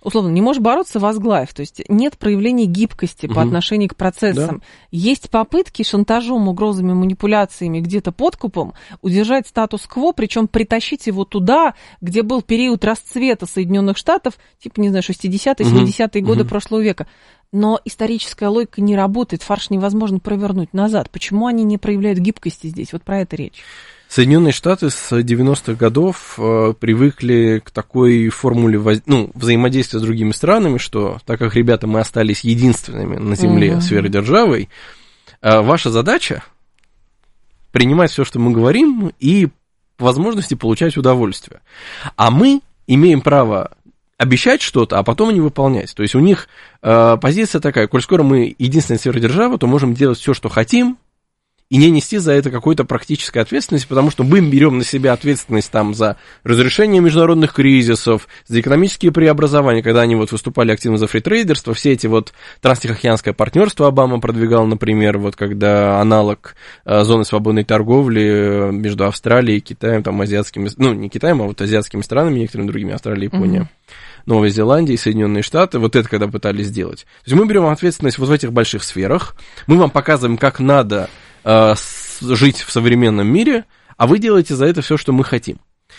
Условно, не можешь бороться, возглавь. То есть нет проявления гибкости угу. по отношению к процессам. Да. Есть попытки шантажом, угрозами, манипуляциями, где-то подкупом удержать статус-кво, причем притащить его туда, где был период расцвета Соединенных Штатов, типа, не знаю, шестидесятые, семидесятые угу. годы угу. прошлого века. Но историческая логика не работает, фарш невозможно провернуть назад. Почему они не проявляют гибкости здесь? Вот про это речь. Соединенные Штаты с девяностых годов э, привыкли к такой формуле воз... ну, взаимодействия с другими странами, что так как, ребята, мы остались единственными на Земле mm-hmm. сверхдержавой, э, ваша задача принимать все, что мы говорим, и по возможности получать удовольствие. А мы имеем право обещать что-то, а потом не выполнять. То есть у них э, позиция такая: коль скоро мы единственная сверхдержава, то можем делать все, что хотим, и не нести за это какой-то практической ответственности, потому что мы берем на себя ответственность там за разрешение международных кризисов, за экономические преобразования, когда они вот выступали активно за фритрейдерство, все эти вот транстихоокеанское партнерство Обама продвигал, например, вот когда аналог э, зоны свободной торговли между Австралией, Китаем, там, азиатскими, ну, не Китаем, а вот азиатскими странами, некоторыми другими, Австралия, Япония. Mm-hmm. Новая Зеландия, Соединенные Штаты, вот это когда пытались сделать. То есть мы берем ответственность вот в этих больших сферах, мы вам показываем, как надо э, жить в современном мире, а вы делаете за это все, что мы хотим.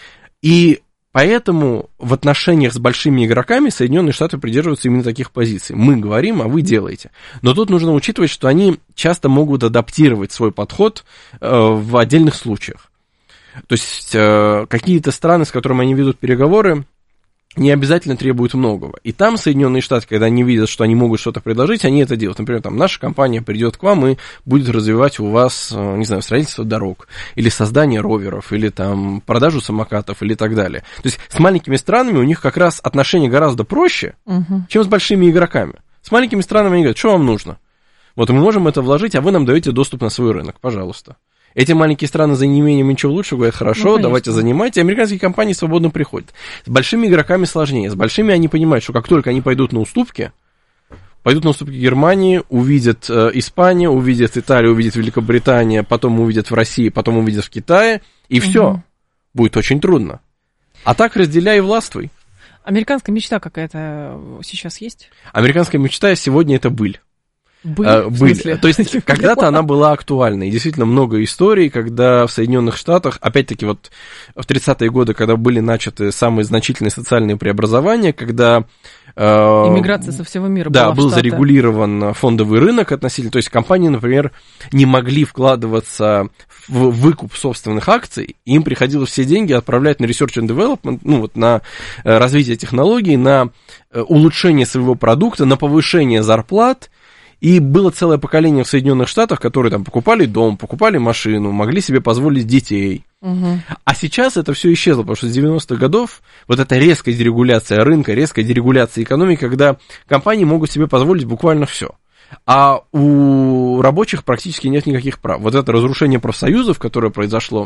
И поэтому в отношениях с большими игроками Соединенные Штаты придерживаются именно таких позиций. Мы говорим, а вы делаете. Но тут нужно учитывать, что они часто могут адаптировать свой подход э, в отдельных случаях. То есть э, какие-то страны, с которыми они ведут переговоры, не обязательно требуют многого. И там Соединенные Штаты, когда они видят, что они могут что-то предложить, они это делают. Например, там наша компания придет к вам и будет развивать у вас, не знаю, строительство дорог, или создание роверов, или там продажу самокатов, или так далее. То есть с маленькими странами у них как раз отношения гораздо проще, угу. чем с большими игроками. С маленькими странами они говорят: что вам нужно? Вот мы можем это вложить, а вы нам даете доступ на свой рынок, пожалуйста. Эти маленькие страны за неимением ничего лучшего говорят: хорошо, ну, давайте занимайте. Американские компании свободно приходят. С большими игроками сложнее. С большими они понимают, что как только они пойдут на уступки, пойдут на уступки Германии, увидят э, Испания, увидят Италия, увидят Великобритания, потом увидят в России, потом увидят в Китае, и угу. все. Будет очень трудно. А так разделяй и властвуй. Американская мечта какая-то сейчас есть? Американская мечта сегодня — это быль. Быль, а, быль. То есть когда-то она была актуальна, и действительно много историй, когда в Соединенных Штатах, опять-таки вот в тридцатые годы, когда были начаты самые значительные социальные преобразования, когда э, иммиграция со всего мира да, была был в Штаты. Зарегулирован фондовый рынок относительно, то есть компании, например, не могли вкладываться в выкуп собственных акций, им приходилось все деньги отправлять на research and development, ну вот на развитие технологий, на улучшение своего продукта, на повышение зарплат. И было целое поколение в Соединенных Штатах, которые там покупали дом, покупали машину, могли себе позволить детей. Угу. А сейчас это все исчезло, потому что с девяностых годов вот эта резкая дерегуляция рынка, резкая дерегуляция экономики, когда компании могут себе позволить буквально все. А у рабочих практически нет никаких прав. Вот это разрушение профсоюзов, которое произошло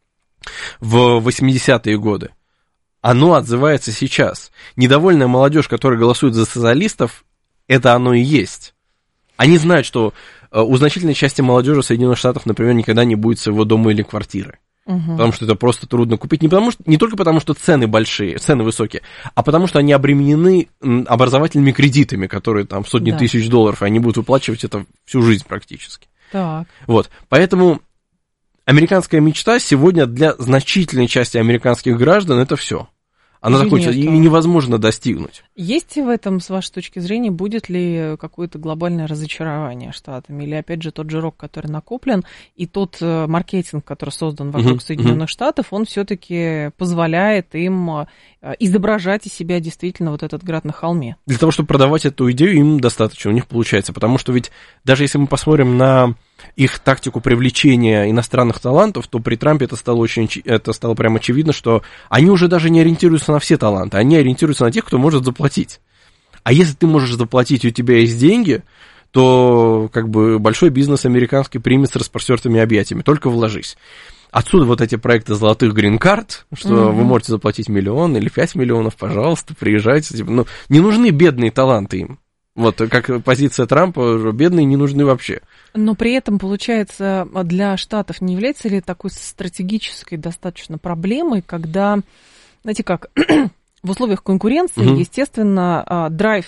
в восьмидесятые годы, оно отзывается сейчас. Недовольная молодежь, которая голосует за социалистов, это оно и есть. Они знают, что у значительной части молодежи в Соединенных Штатах, например, никогда не будет своего дома или квартиры. Угу. Потому что это просто трудно купить. Не, потому что, не только потому, что цены большие, цены высокие, а потому что они обременены образовательными кредитами, которые там сотни да. тысяч долларов, и они будут выплачивать это всю жизнь практически. Так. Вот. Поэтому американская мечта сегодня для значительной части американских граждан это все. Она закончится, и невозможно достигнуть. Есть в этом, с вашей точки зрения, будет ли какое-то глобальное разочарование Штатами? Или, опять же, тот жирок, который накоплен, и тот маркетинг, который создан вокруг uh-huh, Соединенных uh-huh. Штатов, он все-таки позволяет им изображать из себя действительно вот этот град на холме? Для того, чтобы продавать эту идею, им достаточно, у них получается. Потому что ведь даже если мы посмотрим на их тактику привлечения иностранных талантов, то при Трампе это стало очень, это стало прям очевидно, что они уже даже не ориентируются на все таланты, они ориентируются на тех, кто может заплатить. А если ты можешь заплатить, и у тебя есть деньги, то как бы большой бизнес американский примет с распростертыми объятиями, только вложись. Отсюда вот эти проекты золотых грин-карт, что mm-hmm. вы можете заплатить миллион или пять миллионов, пожалуйста, приезжайте. Типа, ну, не нужны бедные таланты им. Вот, как позиция Трампа, бедные не нужны вообще. Но при этом, получается, для Штатов не является ли такой стратегической достаточно проблемой, когда, знаете как, в условиях конкуренции, Мгм. естественно, драйв,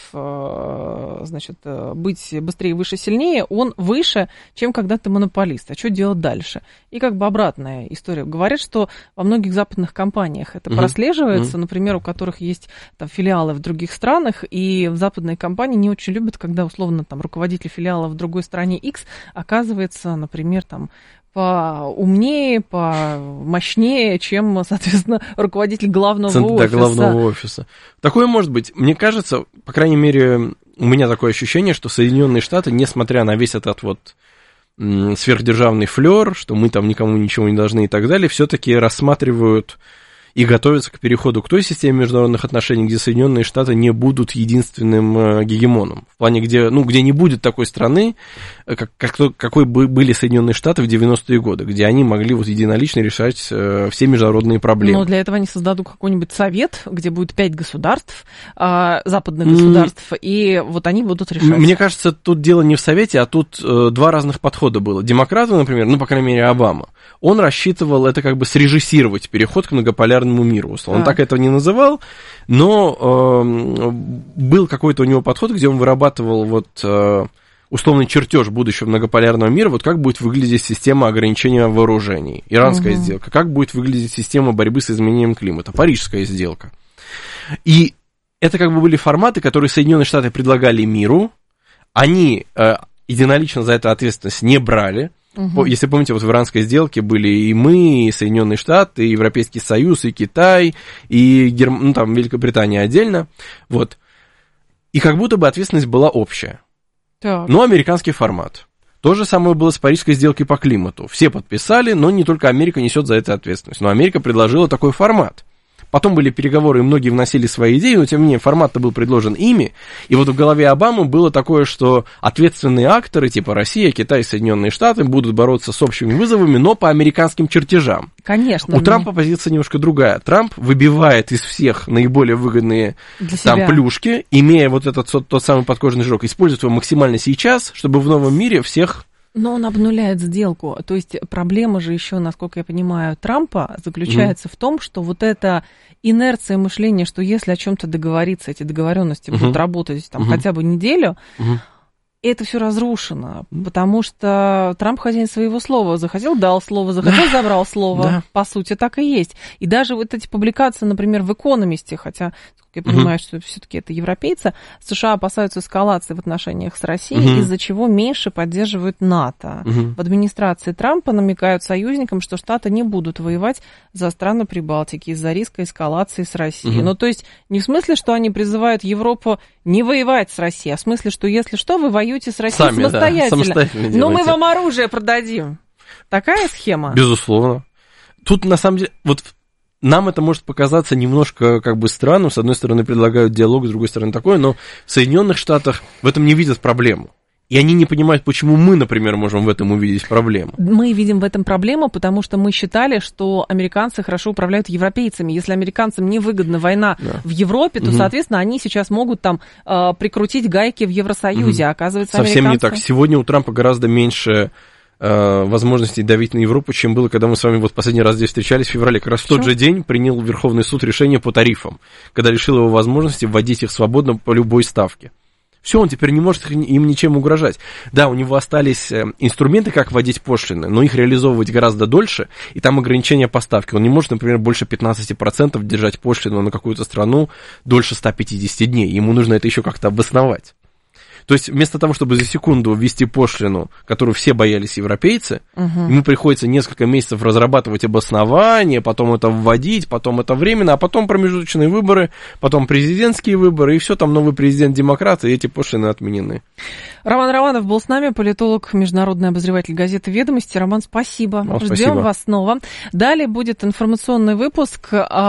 значит, быть быстрее, выше, сильнее, он выше, чем когда ты монополист. А что делать дальше? И как бы обратная история. Говорят, что во многих западных компаниях это Мгм. прослеживается, Мгм. например, у которых есть там филиалы в других странах, и западные компании не очень любят, когда, условно, там руководитель филиала в другой стране X оказывается, например, там поумнее, помощнее, чем, соответственно, руководитель главного Центр, офиса. Да, главного офиса. Такое может быть. Мне кажется, по крайней мере, у меня такое ощущение, что Соединенные Штаты, несмотря на весь этот вот м, сверхдержавный флер, что мы там никому ничего не должны и так далее, все-таки рассматривают и готовятся к переходу к той системе международных отношений, где Соединенные Штаты не будут единственным э, гегемоном. В плане, где, ну, где не будет такой страны, как, как, какой бы были Соединенные Штаты в девяностые годы, где они могли вот единолично решать э, все международные проблемы. Но для этого они создадут какой-нибудь совет, где будет пять государств, э, западных государств, mm. и вот они будут решать. Мне кажется, тут дело не в совете, а тут э, два разных подхода было. Демократы, например, ну, по крайней мере, Обама, он рассчитывал это как бы срежиссировать переход к многополярному миру. Он так. так этого не называл, но э, был какой-то у него подход, где он вырабатывал вот э, условный чертеж будущего многополярного мира, вот как будет выглядеть система ограничения вооружений, иранская угу. сделка, как будет выглядеть система борьбы с изменением климата, парижская сделка. И это как бы были форматы, которые Соединенные Штаты предлагали миру, они э, единолично за это ответственность не брали. Угу. Если помните, вот в иранской сделке были и мы, и Соединенные Штаты, и Европейский Союз, и Китай, и Герм... ну, там, Великобритания отдельно. Вот. И как будто бы ответственность была общая. Так. Но американский формат. То же самое было с Парижской сделкой по климату. Все подписали, но не только Америка несет за это ответственность. Но Америка предложила такой формат. Потом были переговоры, и многие вносили свои идеи, но тем не менее формат-то был предложен ими. И вот в голове Обамы было такое, что ответственные акторы, типа Россия, Китай, Соединенные Штаты, будут бороться с общими вызовами, но по американским чертежам. Конечно. У мне... Трампа позиция немножко другая. Трамп выбивает из всех наиболее выгодные там плюшки, имея вот этот тот самый подкожный жирок, использует его максимально сейчас, чтобы в новом мире всех... Но он обнуляет сделку. То есть проблема же еще, насколько я понимаю, Трампа заключается mm-hmm. в том, что вот эта инерция мышления, что если о чем-то договориться, эти договоренности mm-hmm. будут работать там mm-hmm. хотя бы неделю, mm-hmm. это все разрушено, потому что Трамп хозяин своего слова. Захотел — дал слово, захотел — забрал слово. Да. По сути, так и есть. И даже вот эти публикации, например, в «Экономисте», хотя, я понимаю, uh-huh. что все-таки это европейцы, США опасаются эскалации в отношениях с Россией, uh-huh. из-за чего меньше поддерживают НАТО. Uh-huh. В администрации Трампа намекают союзникам, что Штаты не будут воевать за страны Прибалтики из-за риска эскалации с Россией. Uh-huh. Ну, то есть не в смысле, что они призывают Европу не воевать с Россией, а в смысле, что если что, вы воюете с Россией Сами, самостоятельно. Да, самостоятельно но мы вам оружие продадим. Такая схема? Безусловно. Тут, на самом деле, вот нам это может показаться немножко как бы странным. С одной стороны, предлагают диалог, с другой стороны, такое, но в Соединенных Штатах в этом не видят проблему. И они не понимают, почему мы, например, можем в этом увидеть проблему. Мы видим в этом проблему, потому что мы считали, что американцы хорошо управляют европейцами. Если американцам невыгодна война да. в Европе, то, угу. соответственно, они сейчас могут там э, прикрутить гайки в Евросоюзе. Угу. Оказывается, совсем американцы... не так. Сегодня у Трампа гораздо меньше э, возможностей давить на Европу, чем было, когда мы с вами вот последний раз здесь встречались в феврале. Как раз в тот же день принял Верховный суд решение по тарифам, когда лишил его возможности вводить их свободно по любой ставке. Все, он теперь не может им ничем угрожать. Да, у него остались инструменты, как вводить пошлины, но их реализовывать гораздо дольше, и там ограничения поставки. Он не может, например, больше пятнадцать процентов держать пошлину на какую-то страну дольше ста пятидесяти дней. Ему нужно это еще как-то обосновать. То есть вместо того, чтобы за секунду ввести пошлину, которую все боялись европейцы, угу. ему приходится несколько месяцев разрабатывать обоснование, потом это вводить, потом это временно, а потом промежуточные выборы, потом президентские выборы, и все, там новый президент-демократ, и эти пошлины отменены. Роман Романов был с нами, политолог, международный обозреватель газеты «Ведомости». Роман, спасибо. О, Ждем спасибо. вас снова. Далее будет информационный выпуск.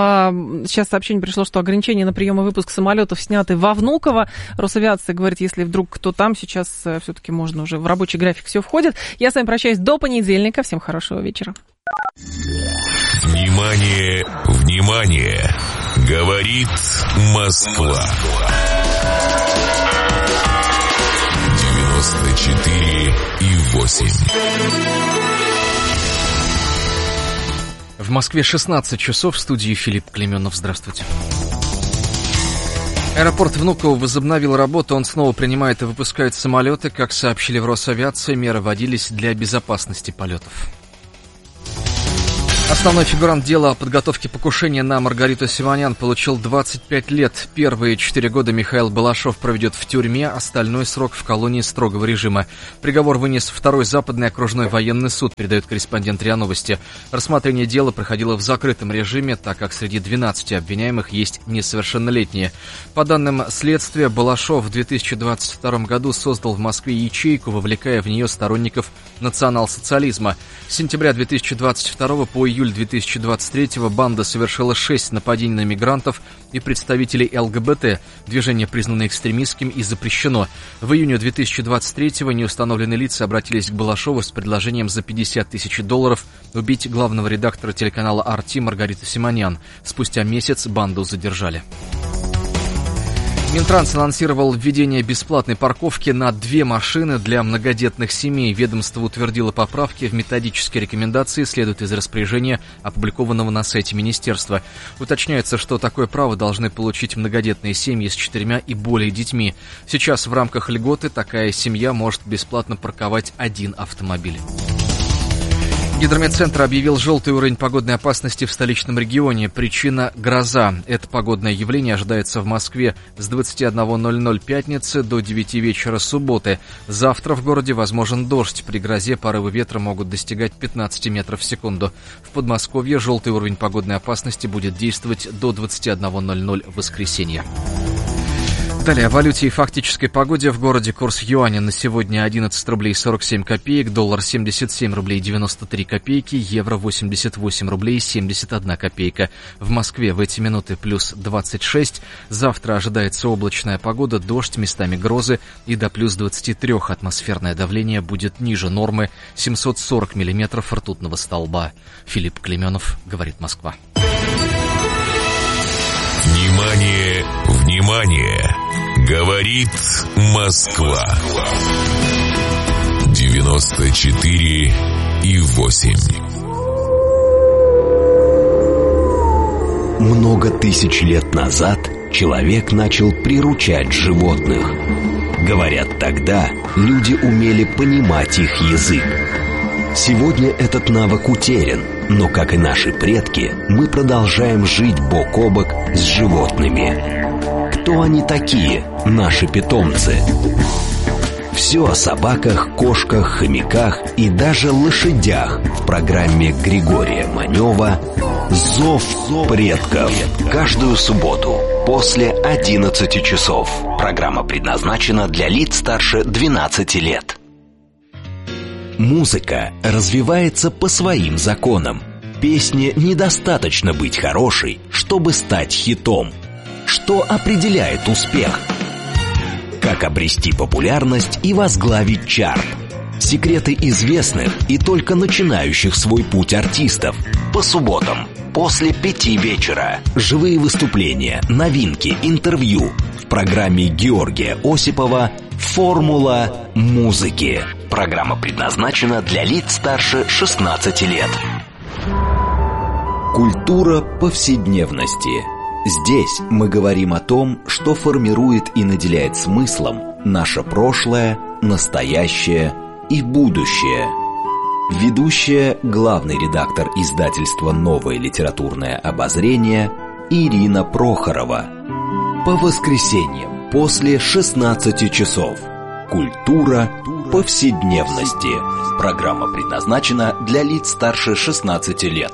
Сейчас сообщение пришло, что ограничения на прием и выпуск самолетов сняты во Внуково. Росавиация говорит, если вдруг кто там, сейчас все-таки можно уже в рабочий график все входит. Я с вами прощаюсь до понедельника. Всем хорошего вечера. Внимание, внимание! Говорит Москва. девяносто четыре и восемь. В Москве шестнадцать часов, в студии Филипп Клеменов. Здравствуйте. Аэропорт Внуково возобновил работу, он снова принимает и выпускает самолеты. Как сообщили в Росавиации, меры вводились для безопасности полетов. Основной фигурант дела о подготовке покушения на Маргариту Симонян получил двадцать пять лет. Первые четыре года Михаил Балашов проведет в тюрьме, остальной срок в колонии строгого режима. Приговор вынес второй западный окружной военный суд, передает корреспондент РИА Новости. Рассмотрение дела проходило в закрытом режиме, так как среди двенадцати обвиняемых есть несовершеннолетние. По данным следствия, Балашов в две тысячи двадцать втором году создал в Москве ячейку, вовлекая в нее сторонников национал-социализма. С сентября две тысячи двадцать второго по июль две тысячи двадцать третьего банда совершила шесть нападений на мигрантов и представителей ЛГБТ. Движение признано экстремистским и запрещено. В июне две тысячи двадцать третьего неустановленные лица обратились к Балашову с предложением за пятьдесят тысяч долларов убить главного редактора телеканала ар ти Маргариту Симонян. Спустя месяц банду задержали. Минтранс анонсировал введение бесплатной парковки на две машины для многодетных семей. Ведомство утвердило поправки в методические рекомендации, следует из распоряжения, опубликованного на сайте министерства. Уточняется, что такое право должны получить многодетные семьи с четырьмя и более детьми. Сейчас в рамках льготы такая семья может бесплатно парковать один автомобиль. Гидрометцентр объявил желтый уровень погодной опасности в столичном регионе. Причина – гроза. Это погодное явление ожидается в Москве с двадцати одного ноль-ноль пятницы до девяти вечера субботы. Завтра в городе возможен дождь. При грозе порывы ветра могут достигать пятнадцати метров в секунду. В Подмосковье желтый уровень погодной опасности будет действовать до двадцати одного ноль-ноль в воскресенье. Далее о валюте и фактической погоде. В городе курс юаня на сегодня одиннадцать рублей сорок семь копеек, доллар семьдесят семь рублей девяносто три копейки, евро восемьдесят восемь рублей семьдесят одна копейка. В Москве в эти минуты плюс двадцать шесть. Завтра ожидается облачная погода, дождь, местами грозы и до плюс двадцати трёх. Атмосферное давление будет ниже нормы семьсот сорок миллиметров ртутного столба. Филипп Клеменов, говорит Москва. Внимание, внимание! Говорит Москва. девяносто четыре и восемь. Много тысяч лет назад человек начал приручать животных. Говорят, тогда люди умели понимать их язык. Сегодня этот навык утерян, но, как и наши предки, мы продолжаем жить бок о бок с животными. Кто они такие, наши питомцы? Все о собаках, кошках, хомяках и даже лошадях в программе Григория Манева «Зов предков». Каждую субботу после одиннадцати часов. Программа предназначена для лиц старше двенадцати лет. Музыка развивается по своим законам. Песне недостаточно быть хорошей, чтобы стать хитом. Что определяет успех? Как обрести популярность и возглавить чарт? Секреты известных и только начинающих свой путь артистов. По субботам после пяти вечера. Живые выступления, новинки, интервью. В программе Георгия Осипова «Формула музыки». Программа предназначена для лиц старше шестнадцати лет. Культура повседневности. Здесь мы говорим о том, что формирует и наделяет смыслом наше прошлое, настоящее и будущее. Ведущая, главный редактор издательства «Новое литературное обозрение» Ирина Прохорова. По воскресеньям после шестнадцати часов. Культура повседневности. Программа предназначена для лиц старше шестнадцати лет.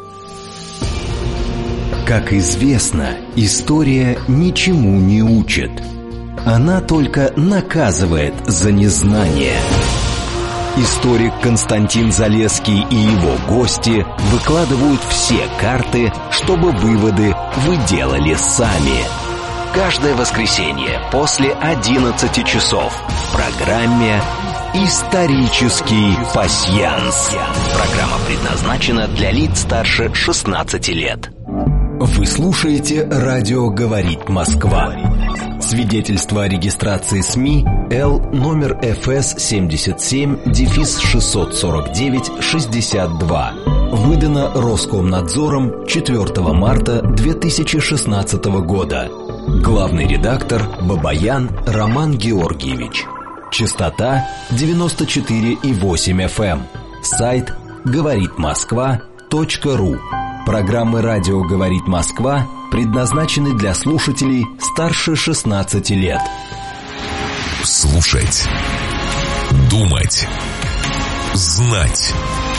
Как известно, история ничему не учит. Она только наказывает за незнание. Историк Константин Залесский и его гости выкладывают все карты, чтобы выводы вы делали сами. Каждое воскресенье после одиннадцати часов в программе «Исторический пасьянс». Программа предназначена для лиц старше шестнадцати лет. Вы слушаете «Радио говорит Москва». Свидетельство о регистрации СМИ Л номер эф эс семьдесят семь шестьсот сорок девять шестьдесят два. Выдано Роскомнадзором четвёртого марта две тысячи шестнадцатого года. Главный редактор Бабаян Роман Георгиевич. Частота девяносто четыре и восемь эф эм. Сайт говорит москва точка ру. Программы «Радио говорит Москва» предназначены для слушателей старше шестнадцати лет. Слушать, думать, знать.